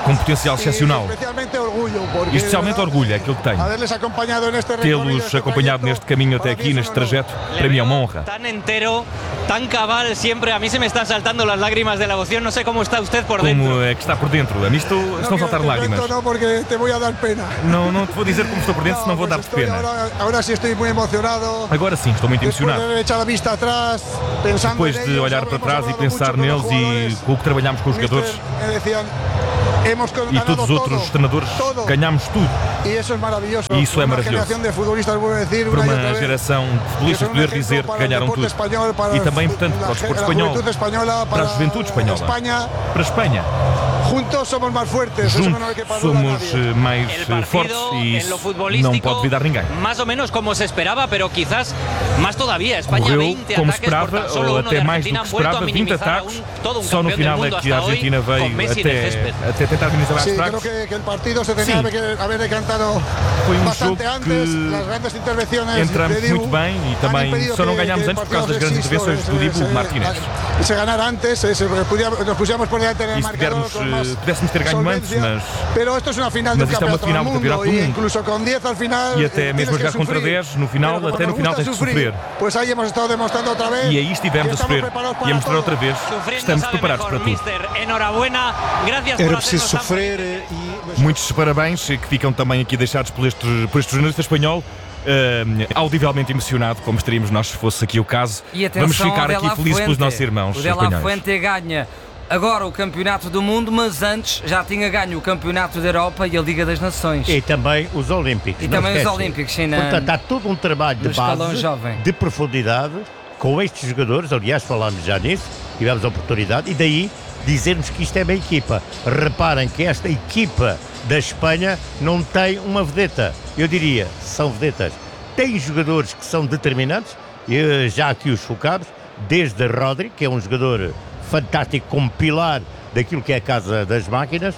com potencial excepcional. E especialmente orgulho, é aquilo que tenho. Tê-los acompanhado neste caminho até aqui, neste trajeto, para mim é uma honra. Tan entero, tan cabal, sempre. A mí se me están saltando las lágrimas de la emoción. No sé cómo está usted por dentro. Como é que está por dentro? A mim estão a saltar lágrimas. No, porque te voy a dar pena. Não te vou dizer como estou por dentro, senão vou dar-te pena. Agora sim estou muito emocionado. Agora sim, estou muito emocionado. Depois de olhar para trás e pensar neles e com o que trabalhamos com os jogadores e todos os outros treinadores, ganhámos tudo. E isso é maravilhoso. Por uma geração de futebolistas poder dizer que ganharam tudo. E também, portanto, para o desporto espanhol, para a juventude espanhola, para a Espanha. Juntos somos mais fortes. Juntos somos mais fortes e isso não pode duvidar ninguém. Mais ou menos como se esperava, pero quizás mais todavía. Espanha Correu 20 como ataques esperava, por solo ou uno até de mais do Argentina, que esperava, 20 ataques. Só no final é que a Argentina veio até tentar organizar mais fracos. Foi um jogo que entramos muito bem e também só não ganhámos antes por causa das grandes intervenções do Dibu Martínez. E se ganhar antes, nos pusiéramos por diante e se pudéssemos ter ganho antes, mas isto é uma final do Campeonato do Mundo. Incluso com 10 al final, e até mesmo a jogar contra 10, no final, até no final tens que sofrer. Pues aí hemos estado demonstrando outra vez. E aí estivemos a sofrer e a mostrar outra vez que estamos preparados para tudo. Era preciso sofrer. Muitos parabéns que ficam também aqui deixados por este jornalista espanhol. Audivelmente emocionado, como estaríamos nós se fosse aqui o caso. E atenção, vamos ficar aqui felizes pelos nossos irmãos o De La espanhóis. Fuente ganha agora o Campeonato do Mundo, mas antes já tinha ganho o Campeonato da Europa e a Liga das Nações. E também os Olímpicos. E também os Olímpicos, sim. Portanto, há todo um trabalho de base, jovem, de profundidade, com estes jogadores. Aliás, falámos já nisso, tivemos a oportunidade, e daí dizermos que isto é uma equipa. Reparem que esta equipa da Espanha não tem uma vedeta. Eu diria, são vedetas. Tem jogadores que são determinantes, já aqui os focamos, desde Rodri, que é um jogador fantástico como pilar daquilo que é a casa das máquinas,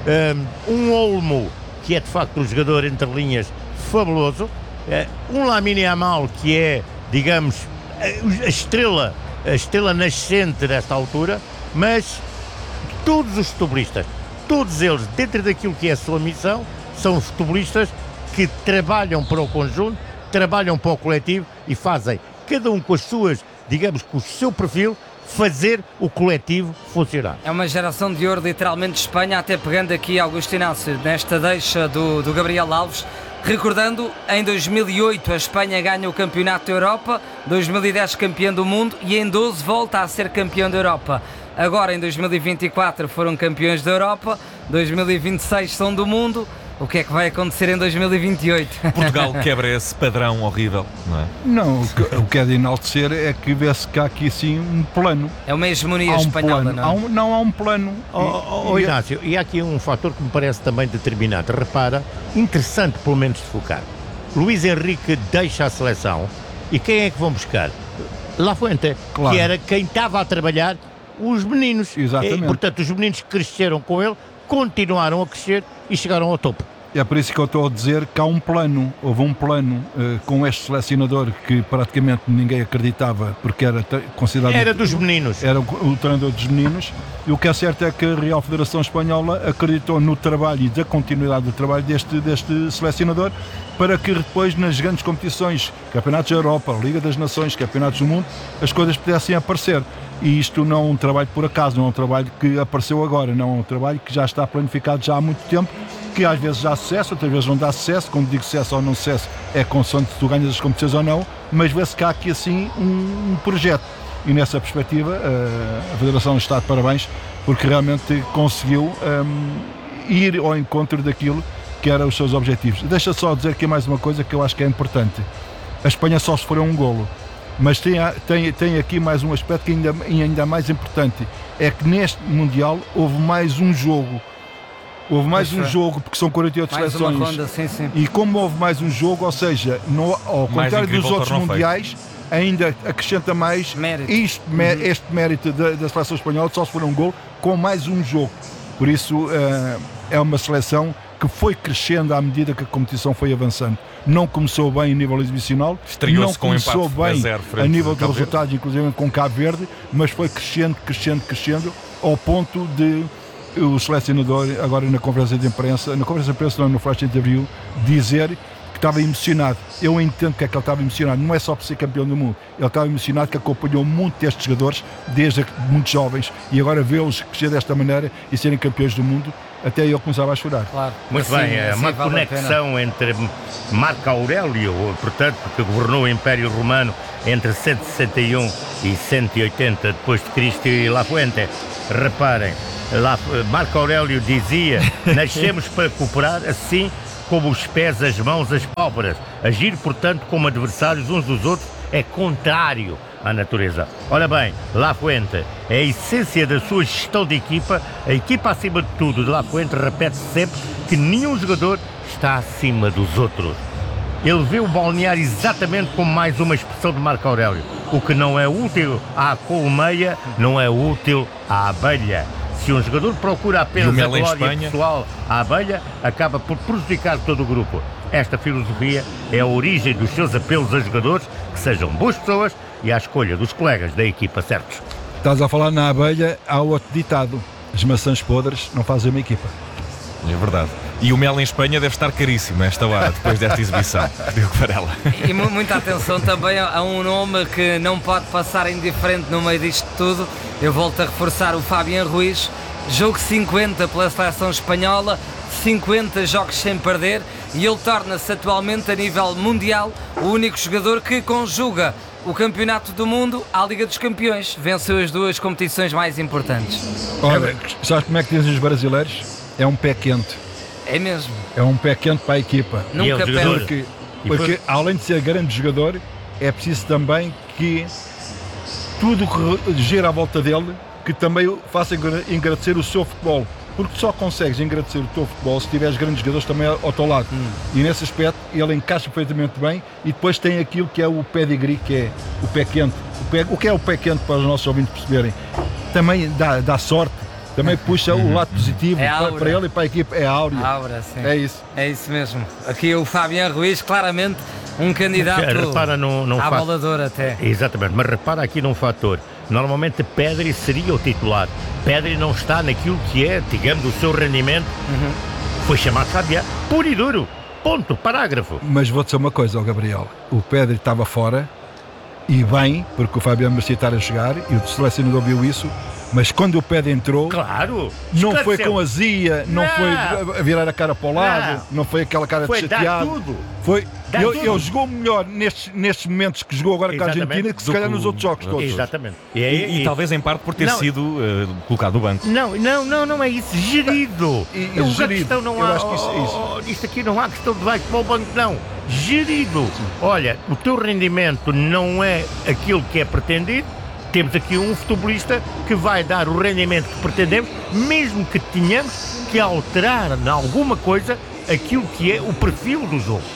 um Olmo, que é de facto um jogador entre linhas fabuloso, um Lamine Yamal, que é, digamos, a estrela nascente desta altura, mas todos os futebolistas, todos eles, dentro daquilo que é a sua missão, são futebolistas que trabalham para o conjunto, trabalham para o coletivo e fazem, cada um com as suas, digamos, com o seu perfil, fazer o coletivo funcionar. É uma geração de ouro, literalmente, de Espanha, até pegando aqui Augusto Inácio nesta deixa do Gabriel Alves, recordando, em 2008 a Espanha ganha o Campeonato da Europa, 2010 campeão do mundo e em 12 volta a ser campeão da Europa. Agora em 2024 foram campeões da Europa, 2026 são do mundo. O que é que vai acontecer em 2028? Portugal quebra esse padrão horrível, não é? Não, o que é de enaltecer é que vê-se que há aqui sim um plano. É uma hegemonia espanhola, plano. não é? Há um plano. Inácio, e há aqui um fator que me parece também determinante. Repara, interessante pelo menos de focar. Luís Henrique deixa a seleção e quem é que vão buscar? La Fuente, claro, que era quem estava a trabalhar os meninos. Exatamente. E, portanto, os meninos que cresceram com ele continuaram a crescer e chegaram ao topo. É por isso que eu estou a dizer que há um plano, houve um plano com este selecionador que praticamente ninguém acreditava, porque era considerado... Era dos meninos. Era o treinador dos meninos, e o que é certo é que a Real Federação Espanhola acreditou no trabalho e da continuidade do trabalho deste selecionador, para que depois nas grandes competições, Campeonatos da Europa, Liga das Nações, Campeonatos do Mundo, as coisas pudessem aparecer. E isto não é um trabalho por acaso, não é um trabalho que apareceu agora, não é um trabalho que já está planificado já há muito tempo, que às vezes dá sucesso, outras vezes não dá sucesso. Quando digo sucesso ou não sucesso, é consoante se tu ganhas as competições ou não, mas vê-se que há aqui assim um projeto. E nessa perspectiva a Federação está de parabéns, porque realmente conseguiu ir ao encontro daquilo que eram os seus objetivos. Deixa só dizer aqui mais uma coisa que eu acho que é importante. A Espanha só sofreu um golo, mas tem aqui mais um aspecto que ainda mais importante, é que neste Mundial houve mais um jogo. Houve mais um jogo, porque são 48 mais seleções. Uma ronda, sim. E como houve mais um jogo, ou seja, ao contrário dos outros mundiais, ainda acrescenta mais mérito. Este mérito da seleção espanhola, só se for um gol, com mais um jogo. Por isso é uma seleção que foi crescendo à medida que a competição foi avançando. Não começou bem a nível exibicional, não começou bem a nível de resultados, inclusive com Cabo Verde, mas foi crescendo, ao ponto de o selecionador, agora na conferência de imprensa não, no flash interview, dizer que estava emocionado. Eu entendo que é que ele estava emocionado, não é só por ser campeão do mundo, ele estava emocionado que acompanhou muito estes jogadores, desde muito jovens, e agora vê-los crescer desta maneira e serem campeões do mundo, até ele começava a chorar. Claro. Muito bem, é uma conexão entre Marco Aurélio, portanto, que governou o Império Romano entre 161 e 180 depois de Cristo, e La Fuente. Reparem, Marco Aurélio dizia: nascemos para cooperar, assim como os pés, as mãos, as pálpebras. Agir, portanto, como adversários uns dos outros é contrário à natureza. Ora bem, La Fuente é a essência da sua gestão de equipa. A equipa acima de tudo de La Fuente repete sempre que nenhum jogador está acima dos outros. Ele vê o balneário exatamente como mais uma expressão de Marco Aurélio. O que não é útil à colmeia, não é útil à abelha. Se um jogador procura apenas a glória pessoal à abelha, acaba por prejudicar todo o grupo. Esta filosofia é a origem dos seus apelos a jogadores que sejam boas pessoas e à escolha dos colegas da equipa certos. Estás a falar na abelha, há outro ditado: as maçãs podres não fazem uma equipa. É verdade. E o mel em Espanha deve estar caríssimo a esta hora, depois desta exibição. Diogo Varela. E muita atenção também a um nome que não pode passar indiferente no meio disto tudo. Eu volto a reforçar o Fabián Ruiz. Jogo 50 pela seleção espanhola, 50 jogos sem perder, e ele torna-se atualmente, a nível mundial, o único jogador que conjuga o Campeonato do Mundo à Liga dos Campeões. Venceu as duas competições mais importantes. Olha, sabes como é que dizem os brasileiros? É um pé quente. É mesmo. É um pé quente para a equipa. Nunca perde. Porque além de ser grande jogador, é preciso também que tudo que gira à volta dele, que também o faça engrandecer o seu futebol. Porque só consegues engrandecer o teu futebol se tiveres grandes jogadores também ao teu lado. E nesse aspecto ele encaixa perfeitamente bem, e depois tem aquilo que é o pedigree, que é o pé quente. O que é o pé quente, para os nossos ouvintes perceberem? Também dá sorte, também puxa o lado positivo para ele e para a equipa. É a áurea. Sim. É isso. É isso mesmo. Aqui o Fabián Ruiz, claramente um candidato à bola de ouro até. Exatamente, mas repara aqui num fator. Normalmente Pedri seria o titular. Pedri não está naquilo que é, digamos, o seu rendimento. Foi chamado Fabián, puro e duro. Ponto, parágrafo. Mas vou dizer uma coisa ao Gabriel: o Pedri estava fora, e bem, porque o Fabián merecia estar a jogar, e o selecionador viu isso. Mas quando o Pedri entrou, claro, não foi com azia, não foi a virar a cara para o lado, não foi aquela cara de chateado. Foi dar tudo. Ele jogou melhor nestes momentos que jogou agora com a Argentina, que se calhar nos outros jogos todos. Exatamente. E talvez em parte por ter sido colocado no banco. Não é isso. Gerido. Gerido. Questão não há, isto aqui não há questão de vai para o banco, não. Gerido. Olha, o teu rendimento não é aquilo que é pretendido. Temos aqui um futebolista que vai dar o rendimento que pretendemos, mesmo que tenhamos que alterar em alguma coisa aquilo que é o perfil do jogo.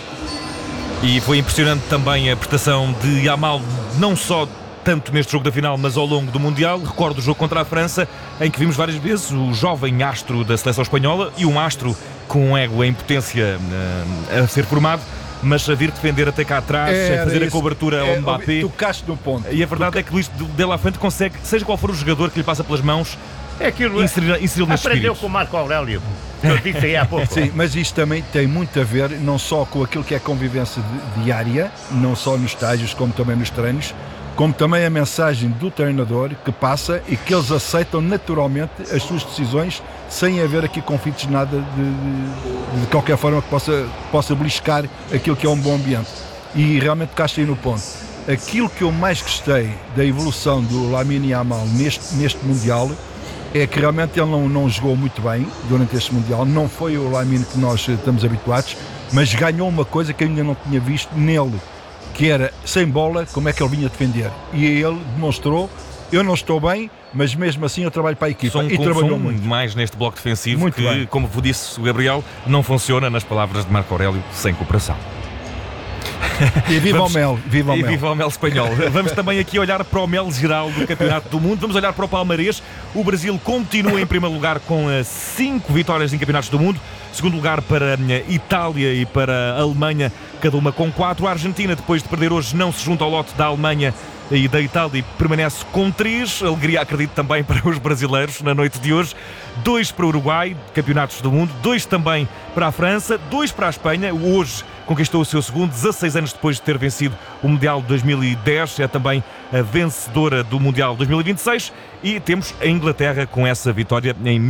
E foi impressionante também a prestação de Yamal, não só tanto neste jogo da final, mas ao longo do Mundial. Recordo o jogo contra a França, em que vimos várias vezes o jovem astro da seleção espanhola e um astro com um ego em potência a ser formado, mas a vir defender até cá atrás, a fazer a cobertura ao Mbappé. Tocaste no ponto. E a verdade é que Luís de La Fuente consegue, seja qual for o jogador que lhe passa pelas mãos, inseri-lo neste espírito. Aprendeu com o Marco Aurélio, que eu disse aí há pouco. Sim, mas isto também tem muito a ver, não só com aquilo que é a convivência diária, não só nos estágios, como também nos treinos, como também a mensagem do treinador que passa e que eles aceitam naturalmente as suas decisões, sem haver aqui conflitos, nada de qualquer forma que possa beliscar aquilo que é um bom ambiente. E realmente tocaste aí no ponto. Aquilo que eu mais gostei da evolução do Lamine Yamal neste Mundial é que realmente ele não jogou muito bem durante este Mundial, não foi o Lamine que nós estamos habituados, mas ganhou uma coisa que eu ainda não tinha visto nele, que era, sem bola, como é que ele vinha defender. E ele demonstrou: eu não estou bem, mas mesmo assim eu trabalho para a equipa. E trabalhou muito mais neste bloco defensivo, muito que, bem. Como vos disse o Gabriel, não funciona, nas palavras de Marco Aurélio, sem cooperação. E viva o mel, viva o mel. E viva o mel espanhol. Vamos também aqui olhar para o mel geral do Campeonato do Mundo. Vamos olhar para o palmarés. O Brasil continua em primeiro lugar com 5 vitórias em Campeonatos do Mundo. Segundo lugar para a Itália e para a Alemanha, cada uma com 4. A Argentina, depois de perder hoje, não se junta ao lote da Alemanha e da Itália permanece com 3. Alegria, acredito, também para os brasileiros na noite de hoje. 2 para o Uruguai, campeonatos do mundo. 2 também para a França. 2 para a Espanha. Hoje conquistou o seu segundo, 16 anos depois de ter vencido o Mundial de 2010. É também a vencedora do Mundial de 2026. E temos a Inglaterra com essa vitória em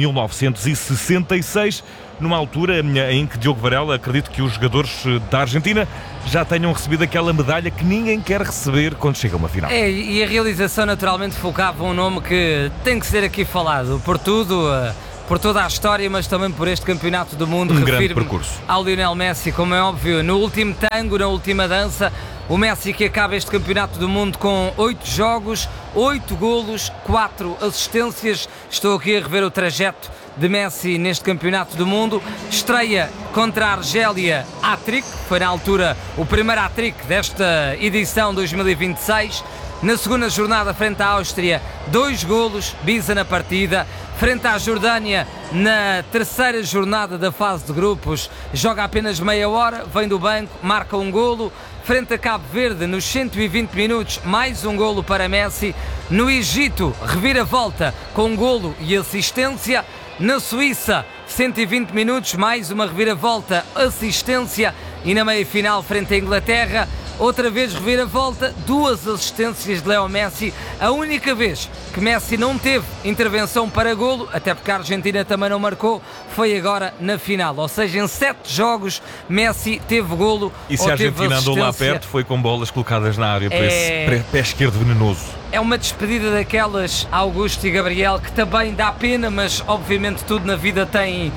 1966. Numa altura em que Diogo Varela, acredito que os jogadores da Argentina já tenham recebido aquela medalha que ninguém quer receber quando chega a uma final. E a realização naturalmente focava um nome que tem que ser aqui falado por tudo, por toda a história, mas também por este campeonato do mundo. Um grande percurso. Ao Lionel Messi, como é óbvio, no último tango, na última dança. O Messi que acaba este campeonato do mundo com 8 jogos, 8 golos, 4 assistências. Estou aqui a rever o trajeto de Messi neste campeonato do mundo. Estreia contra a Argélia, hat-trick, foi na altura o primeiro hat-trick desta edição 2026. Na segunda jornada, frente à Áustria, 2 golos, bisa na partida. Frente à Jordânia, na terceira jornada da fase de grupos, joga apenas meia hora, vem do banco, marca um golo. Frente a Cabo Verde, nos 120 minutos, mais um golo para Messi. No Egito, reviravolta com um golo e assistência. Na Suíça, 120 minutos, mais uma reviravolta, assistência. E na meia-final, frente à Inglaterra, outra vez reviravolta, 2 assistências de Leo Messi. A única vez que Messi não teve intervenção para golo, até porque a Argentina também não marcou, foi agora na final. Ou seja, em 7 jogos Messi teve golo. E se a Argentina andou lá perto, foi com bolas colocadas na área para esse pé esquerdo venenoso. É uma despedida daquelas, Augusto e Gabriel, que também dá pena, mas obviamente tudo na vida tem...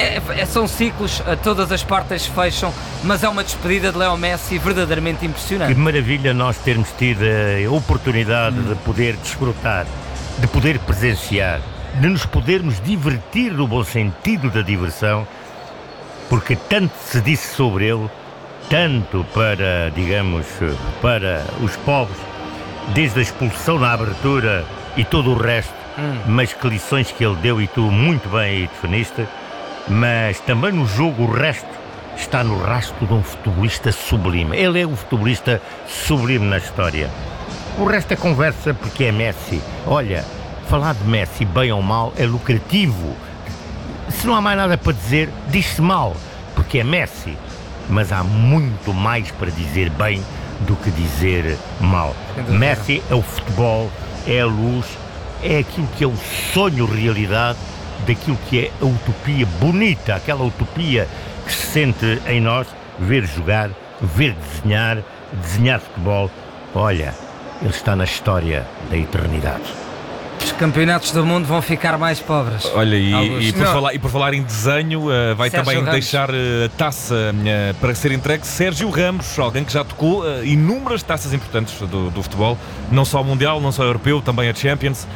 são ciclos, todas as portas se fecham, mas é uma despedida de Leo Messi verdadeiramente impressionante. Que maravilha nós termos tido a oportunidade de poder desfrutar, de poder presenciar, de nos podermos divertir no bom sentido da diversão, porque tanto se disse sobre ele, tanto para, digamos, para os povos, desde a expulsão na abertura e todo o resto, mas que lições que ele deu, e tu muito bem aí definiste. Mas também no jogo o resto está no rastro de um futebolista sublime. Ele é o futebolista sublime na história. O resto é conversa porque é Messi. Olha, falar de Messi, bem ou mal, é lucrativo. Se não há mais nada para dizer, diz-se mal, porque é Messi. Mas há muito mais para dizer bem do que dizer mal. Messi é o futebol, é a luz, é aquilo que é o sonho realidade daquilo que é a utopia bonita, aquela utopia que se sente em nós, ver jogar, ver desenhar futebol. Olha, ele está na história da eternidade. Os campeonatos do mundo vão ficar mais pobres. Olha, e por falar em desenho, vai Sérgio também Ramos deixar a taça para ser entregue Sérgio Ramos, alguém que já tocou inúmeras taças importantes do futebol, não só o Mundial, não só o Europeu, também a Champions.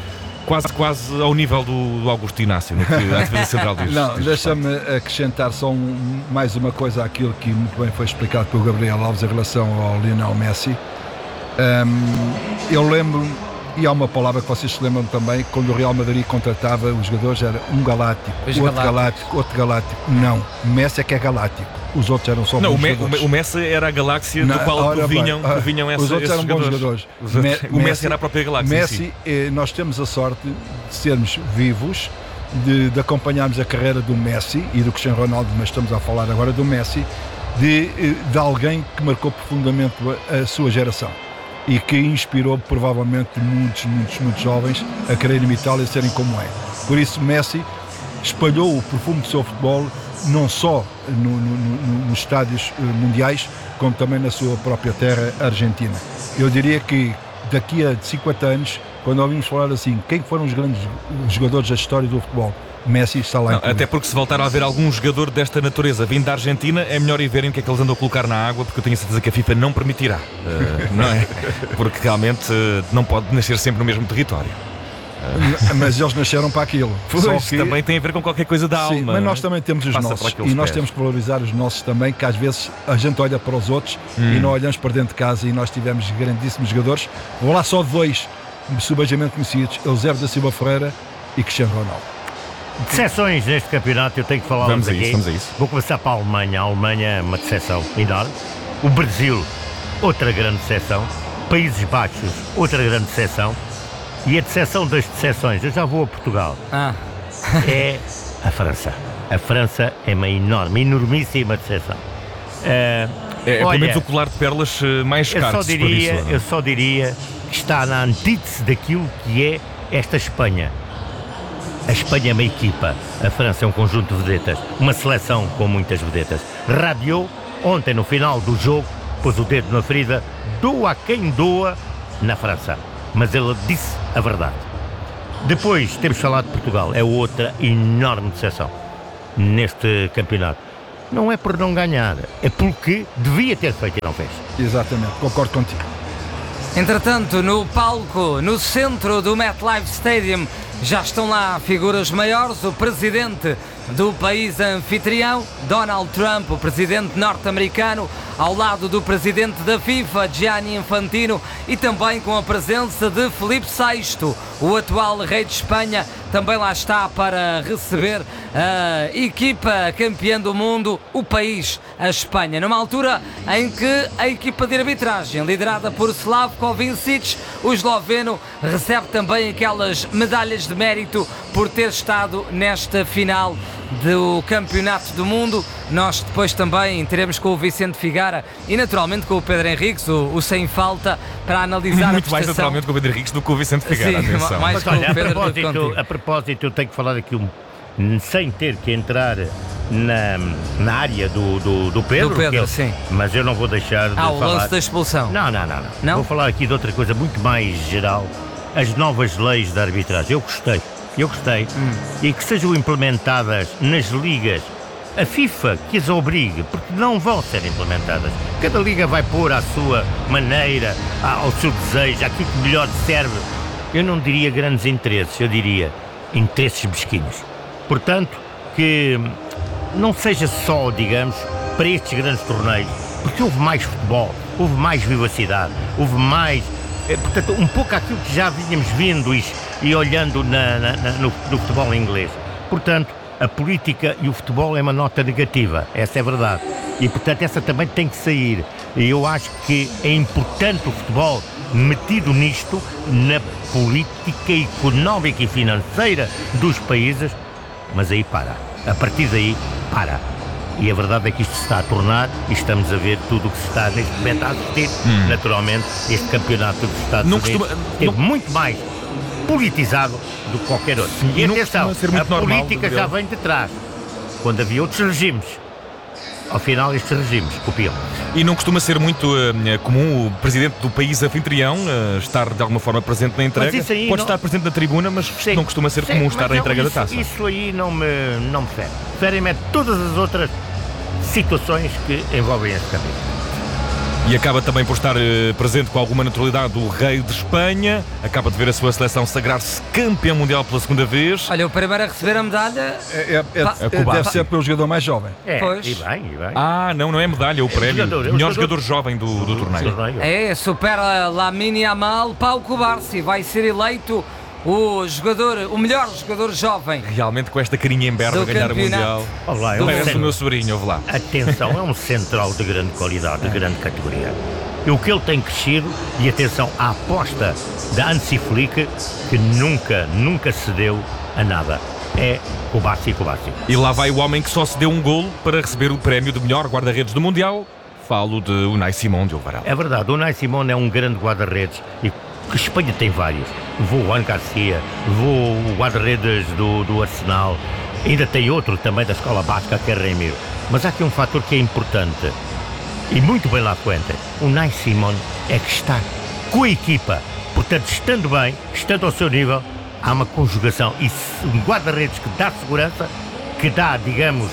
Quase ao nível do Augusto Inácio, no que a defesa central diz. Não, deixa-me acrescentar só mais uma coisa àquilo que muito bem foi explicado pelo Gabriel Alves em relação ao Lionel Messi. Eu lembro, e há uma palavra que vocês se lembram também, quando o Real Madrid contratava os jogadores, era um galáctico, outro galáctico. Não, o Messi é que é galáctico. Os outros eram só bons jogadores. O Messi era a galáxia do qual provinham esses jogadores. Os outros eram bons jogadores. O Messi era a própria galáxia. Messi, nós temos a sorte de sermos vivos, de acompanharmos a carreira do Messi e do Cristiano Ronaldo, mas estamos a falar agora do Messi, de alguém que marcou profundamente a sua geração e que inspirou provavelmente muitos jovens a quererem imitá-lo e serem como é. Por isso Messi espalhou o perfume do seu futebol não só nos estádios mundiais, como também na sua própria terra argentina. Eu diria que daqui a 50 anos, quando ouvimos falar assim, quem foram os grandes jogadores da história do futebol? Messi está lá. Até porque se voltar a haver algum jogador desta natureza vindo da Argentina, é melhor ir verem o que é que eles andam a colocar na água, porque eu tenho a certeza que a FIFA não permitirá, não é? Porque realmente não pode nascer sempre no mesmo território. Mas eles nasceram para aquilo. Pois, que também tem a ver com qualquer coisa da alma. Mas nós também temos os nossos e nós temos que valorizar os nossos também, que às vezes a gente olha para os outros e não olhamos para dentro de casa, e nós tivemos grandíssimos jogadores. Vou lá só 2 subejamente conhecidos, Eusébio da Silva Ferreira e Cristiano Ronaldo. Decepções neste campeonato, eu tenho que falar vamos a isso. Vou começar para a Alemanha. A Alemanha é uma decepção enorme. O Brasil, outra grande decepção. Países Baixos, outra grande decepção. E a decepção das decepções, eu já vou a Portugal, é a França. A França é uma enormíssima decepção. Pelo menos o colar de pérolas mais caro. Eu só diria que está na antítese daquilo que é esta Espanha. A Espanha é uma equipa, a França é um conjunto de vedetas, uma seleção com muitas vedetas. Rabiot, ontem no final do jogo, pôs o dedo na ferida, doa quem doa na França, mas ele disse a verdade. Depois temos falado de Portugal, é outra enorme decepção neste campeonato. Não é por não ganhar, é porque devia ter feito e não fez. Exatamente, concordo contigo. Entretanto, no palco, no centro do MetLife Stadium, já estão lá figuras maiores. O presidente do país anfitrião, Donald Trump, o presidente norte-americano, ao lado do presidente da FIFA, Gianni Infantino, e também com a presença de Filipe VI, o atual rei de Espanha, também lá está para receber a equipa campeã do mundo, o país, a Espanha, numa altura em que a equipa de arbitragem, liderada por Slavko Vincic, o esloveno, recebe também aquelas medalhas de mérito por ter estado nesta final do Campeonato do Mundo. Nós depois também teremos com o Vicente Figueira e naturalmente com o Pedro Henriques, o sem falta, para analisar muito a mais naturalmente com o Pedro Henriques do que com o Vicente Figueira. Sim, atenção. mais Mas com olha, o Pedro do que contigo. a propósito, eu tenho que falar aqui sem ter que entrar na área do Pedro. Do Pedro, sim. Mas eu não vou deixar de falar. O lance da expulsão. Não. Vou falar aqui de outra coisa muito mais geral. As novas leis da arbitragem. Eu gostei. E que sejam implementadas nas ligas. A FIFA que as obrigue, porque não vão ser implementadas. Cada liga vai pôr à sua maneira, ao seu desejo, aquilo que melhor serve. Eu não diria grandes interesses, eu diria interesses mesquinhos. Portanto, que não seja só, digamos, para estes grandes torneios, porque houve mais futebol, houve mais vivacidade, houve mais... Portanto, um pouco aquilo que já vínhamos vindo e olhando no futebol inglês. Portanto, a política e o futebol é uma nota negativa, essa é verdade. E, portanto, essa também tem que sair. E eu acho que é importante o futebol metido nisto, na política económica e financeira dos países, mas aí para. A partir daí, para. E a verdade é que isto se está a tornar, e estamos a ver tudo o que se está neste momento a assistir. Naturalmente, este campeonato dos Estados Unidos é muito mais politizado do que qualquer outro. E atenção, a política já vem de trás. Quando havia outros regimes, ao final estes regimes copiam. E não costuma ser muito comum o presidente do país anfitrião estar de alguma forma presente na entrega. Pode estar presente na tribuna, mas não costuma ser comum estar na entrega da taça. Isso aí não me fere. Ferem-me todas as outras situações que envolvem este campeonato. E acaba também por estar presente com alguma naturalidade o rei de Espanha. Acaba de ver a sua seleção sagrar-se campeão mundial pela segunda vez. Olha, o primeiro a receber a medalha... Deve ser pelo jogador mais jovem. Pois. E bem. Não é medalha, é o prémio. Melhor jogador jovem do torneio. Supera Lamine Yamal, Pau Cubarsí, vai ser eleito o melhor jogador jovem. Realmente com esta carinha em berro a ganhar o Mundial. Parece o meu sobrinho, ouve lá. Atenção, é um central de grande qualidade, de grande categoria. E o que ele tem crescido, e atenção à aposta da Hansi Flick, que nunca cedeu a nada. É Cubarsí. E lá vai o homem que só se deu um golo para receber o prémio de melhor guarda-redes do Mundial. Falo de Unai Simón de Ovaral. É verdade, o Unai Simón é um grande guarda-redes e a Espanha tem vários. Levou o Juan Garcia, levou o guarda-redes do Arsenal, ainda tem outro também da escola basca, que é Remiro. Mas há aqui um fator que é importante e muito bem lá Fuente. O Unai Simón é que está com a equipa, portanto, estando bem, estando ao seu nível, há uma conjugação e um guarda-redes que dá segurança, que dá, digamos,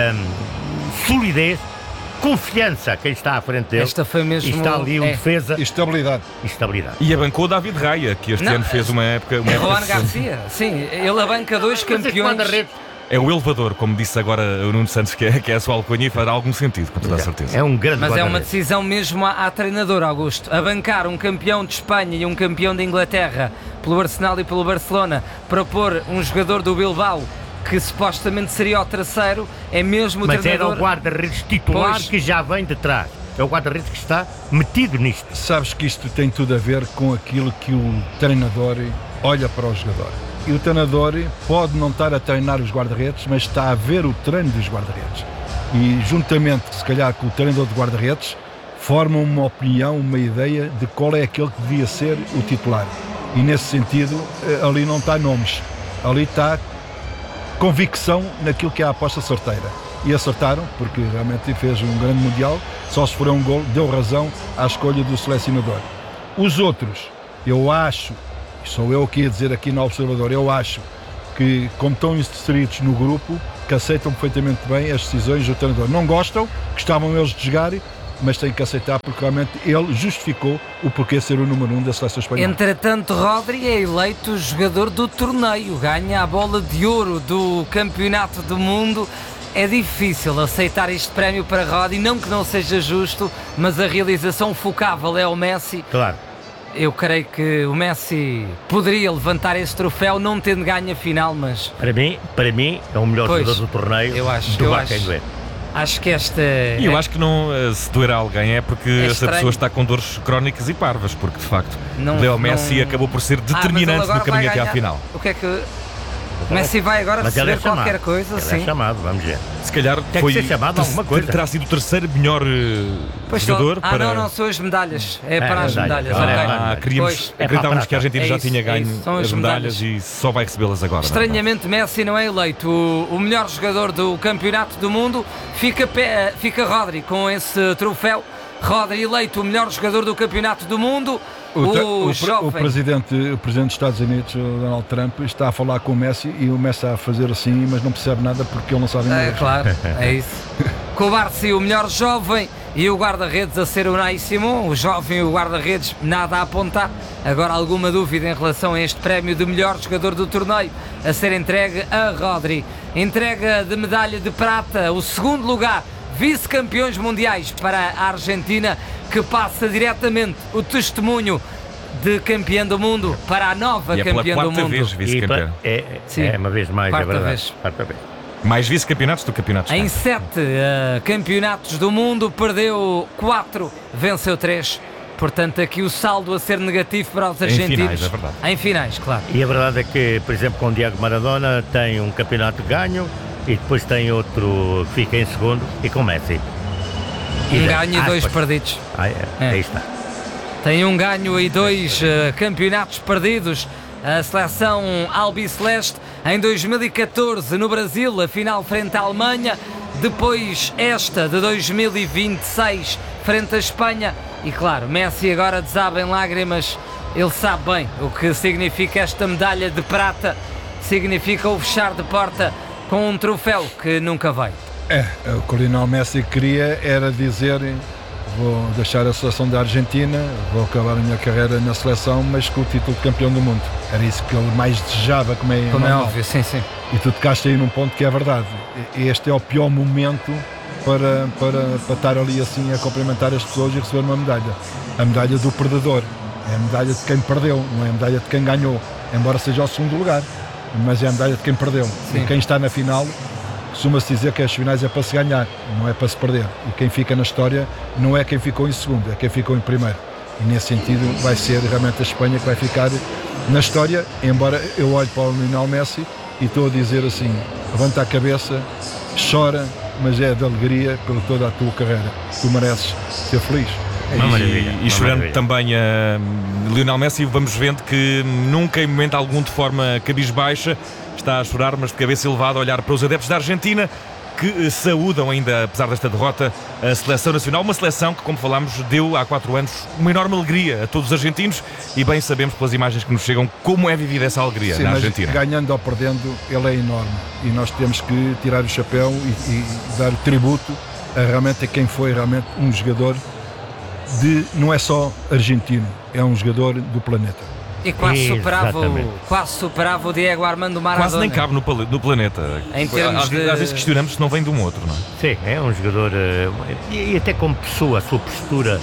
solidez, confiança a quem está à frente dele. Esta foi mesmo... E está ali defesa e estabilidade. E abancou David Raya, que este ano fez uma época... Juan Garcia, sim, ele abanca dois campeões. É o elevador, como disse agora o Nuno Santos, que é a sua alcunha, e fará algum sentido, com toda a certeza. É um grande Mas é uma decisão mesmo à treinador, Augusto. Abancar um campeão de Espanha e um campeão de Inglaterra pelo Arsenal e pelo Barcelona para pôr um jogador do Bilbao que supostamente seria o terceiro, é mesmo o treinador. Mas era o guarda-redes titular que já vem de trás. é o guarda-redes que está metido nisto. Sabes que isto tem tudo a ver com aquilo que o treinador olha para o jogador. E o treinador pode não estar a treinar os guarda-redes, mas está a ver o treino dos guarda-redes. E juntamente, se calhar, com o treinador de guarda-redes, formam uma opinião, uma ideia de qual é aquele que devia ser o titular. E nesse sentido, ali não está nomes, ali está convicção naquilo que é a aposta certeira. E acertaram, porque realmente fez um grande Mundial, só se for um gol, deu razão à escolha do selecionador. Os outros, eu acho, sou eu que ia dizer aqui no Observador, eu acho que, como estão inseridos no grupo, que aceitam perfeitamente bem as decisões do treinador. Não gostam, gostavam eles de jogar, mas têm que aceitar porque realmente ele justificou o porquê de ser o número 1 da seleção espanhola. Entretanto, Rodri é eleito jogador do torneio, ganha a bola de ouro do Campeonato do Mundo. É difícil aceitar este prémio para Rodri, não que não seja justo, mas a realização focável é o Messi. Claro. Eu creio que o Messi poderia levantar esse troféu, não tendo ganho a final, mas... Para mim é o melhor jogador do torneio. Eu acho que esta... E eu acho que não, se doer a alguém é porque essa pessoa está com dores crónicas e parvas, porque de facto Leo Messi acabou por ser determinante no caminho até à final. O que é que... Messi vai agora receber qualquer coisa, ele sim. É chamado, vamos ver. Se calhar tem que ser chamado alguma coisa. Terá sido o terceiro melhor jogador para... Não, são as medalhas. É para as medalhas. Acreditávamos que a Argentina já tinha ganho as medalhas e só vai recebê-las agora. Estranhamente, Messi não é eleito o melhor jogador do Campeonato do Mundo. Fica Rodri com esse troféu. Rodri eleito o melhor jogador do Campeonato do Mundo. O presidente dos Estados Unidos, o Donald Trump, está a falar com o Messi e o Messi está a fazer assim, mas não percebe nada porque ele não sabe nada. É claro, é isso. Com o Barça, o melhor jovem, e o guarda-redes a ser o Unai Simon. O jovem e o guarda-redes, nada a apontar. Agora, alguma dúvida em relação a este prémio de melhor jogador do torneio a ser entregue a Rodri. Entrega de medalha de prata, o segundo lugar, vice-campeões mundiais para a Argentina, que passa diretamente o testemunho de campeã do mundo para a nova campeã do mundo. Vez vice-campeã. É uma vez mais, quarta é verdade. Vez. Quarta vez. Mais vice-campeonatos do campeonato. Em 7 campeonatos do mundo, perdeu 4, venceu 3. Portanto, aqui o saldo a ser negativo para os argentinos. Em finais, é verdade. Em finais, claro. E a verdade é que, por exemplo, com o Diego Maradona tem um campeonato ganho e depois tem outro que fica em segundo e com Messi. Um ganho e 2 perdidos. Aí está. Tem um ganho e 2 campeonatos perdidos. A seleção albiceleste em 2014 no Brasil, a final frente à Alemanha. Depois esta de 2026 frente à Espanha. E claro, Messi agora desaba em lágrimas. Ele sabe bem o que significa esta medalha de prata. Significa o fechar de porta com um troféu que nunca veio. O que o Lionel Messi queria era dizer: vou deixar a seleção da Argentina, vou acabar a minha carreira na seleção, mas com o título de campeão do mundo. Era isso que ele mais desejava, como é óbvio, sim. E tu tocaste aí num ponto que é verdade. Este é o pior momento para estar ali assim a cumprimentar as pessoas e receber uma medalha. A medalha do perdedor. É a medalha de quem perdeu, não é a medalha de quem ganhou, embora seja o segundo lugar. Mas é a medalha de quem perdeu. Sim. E quem está na final, costuma-se dizer que as finais é para se ganhar, não é para se perder. E quem fica na história não é quem ficou em segundo, é quem ficou em primeiro. E nesse sentido vai ser realmente a Espanha que vai ficar na história, embora eu olhe para o Lionel Messi e estou a dizer assim: levanta a cabeça, chora, mas é de alegria pela toda a tua carreira. Tu mereces ser feliz. E chorando também a Lionel Messi, vamos vendo que nunca em momento algum de forma cabisbaixa está a chorar, mas de cabeça elevada a olhar para os adeptos da Argentina, que saúdam ainda, apesar desta derrota, a seleção nacional. Uma seleção que, como falámos, deu há 4 anos uma enorme alegria a todos os argentinos, e bem sabemos pelas imagens que nos chegam como é vivida essa alegria. Sim, na Argentina. Ganhando ou perdendo, ele é enorme e nós temos que tirar o chapéu e dar tributo a quem foi realmente um jogador não é só argentino, é um jogador do planeta. E quase superava o Diego Armando Maradona. Quase nem cabe no planeta. Às vezes questionamos se não vem de um outro, não é? Sim, é um jogador, e até como pessoa, a sua postura,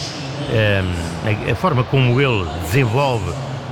a forma como ele desenvolve,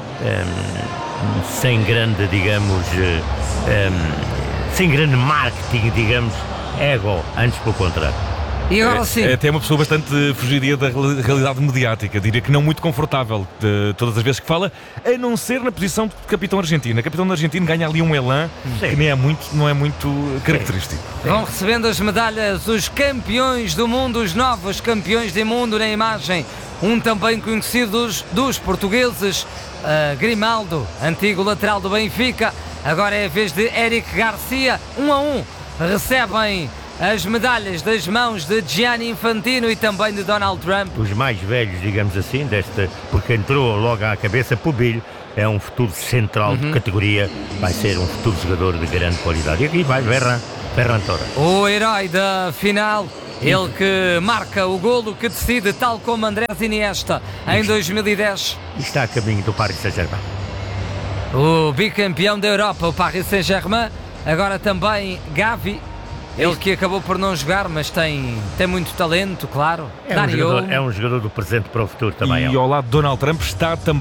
sem grande, digamos, sem grande marketing, digamos, ego, antes pelo contrário. E agora sim. Até uma pessoa bastante fugidia da realidade mediática, diria que não muito confortável de todas as vezes que fala, a não ser na posição de capitão argentino. O capitão argentino ganha ali um elan que não é muito característico. Vão recebendo as medalhas os campeões do mundo, os novos campeões do mundo na imagem. Um também conhecido dos portugueses, Grimaldo, antigo lateral do Benfica. Agora é a vez de Eric Garcia, 1-1. Recebem as medalhas das mãos de Gianni Infantino e também de Donald Trump. Os mais velhos, digamos assim, porque entrou logo à cabeça Pubilho, é um futuro central de categoria, vai ser um futuro jogador de grande qualidade. E aqui vai Ferran Torres. O herói da final, ele que marca o golo que decide, tal como Andrés Iniesta em 2010. E está a caminho do Paris Saint-Germain. O bicampeão da Europa, o Paris Saint-Germain. Agora também Gavi. Ele que acabou por não jogar, mas tem muito talento, claro. É um jogador do presente para o futuro também. E ao lado de Donald Trump está também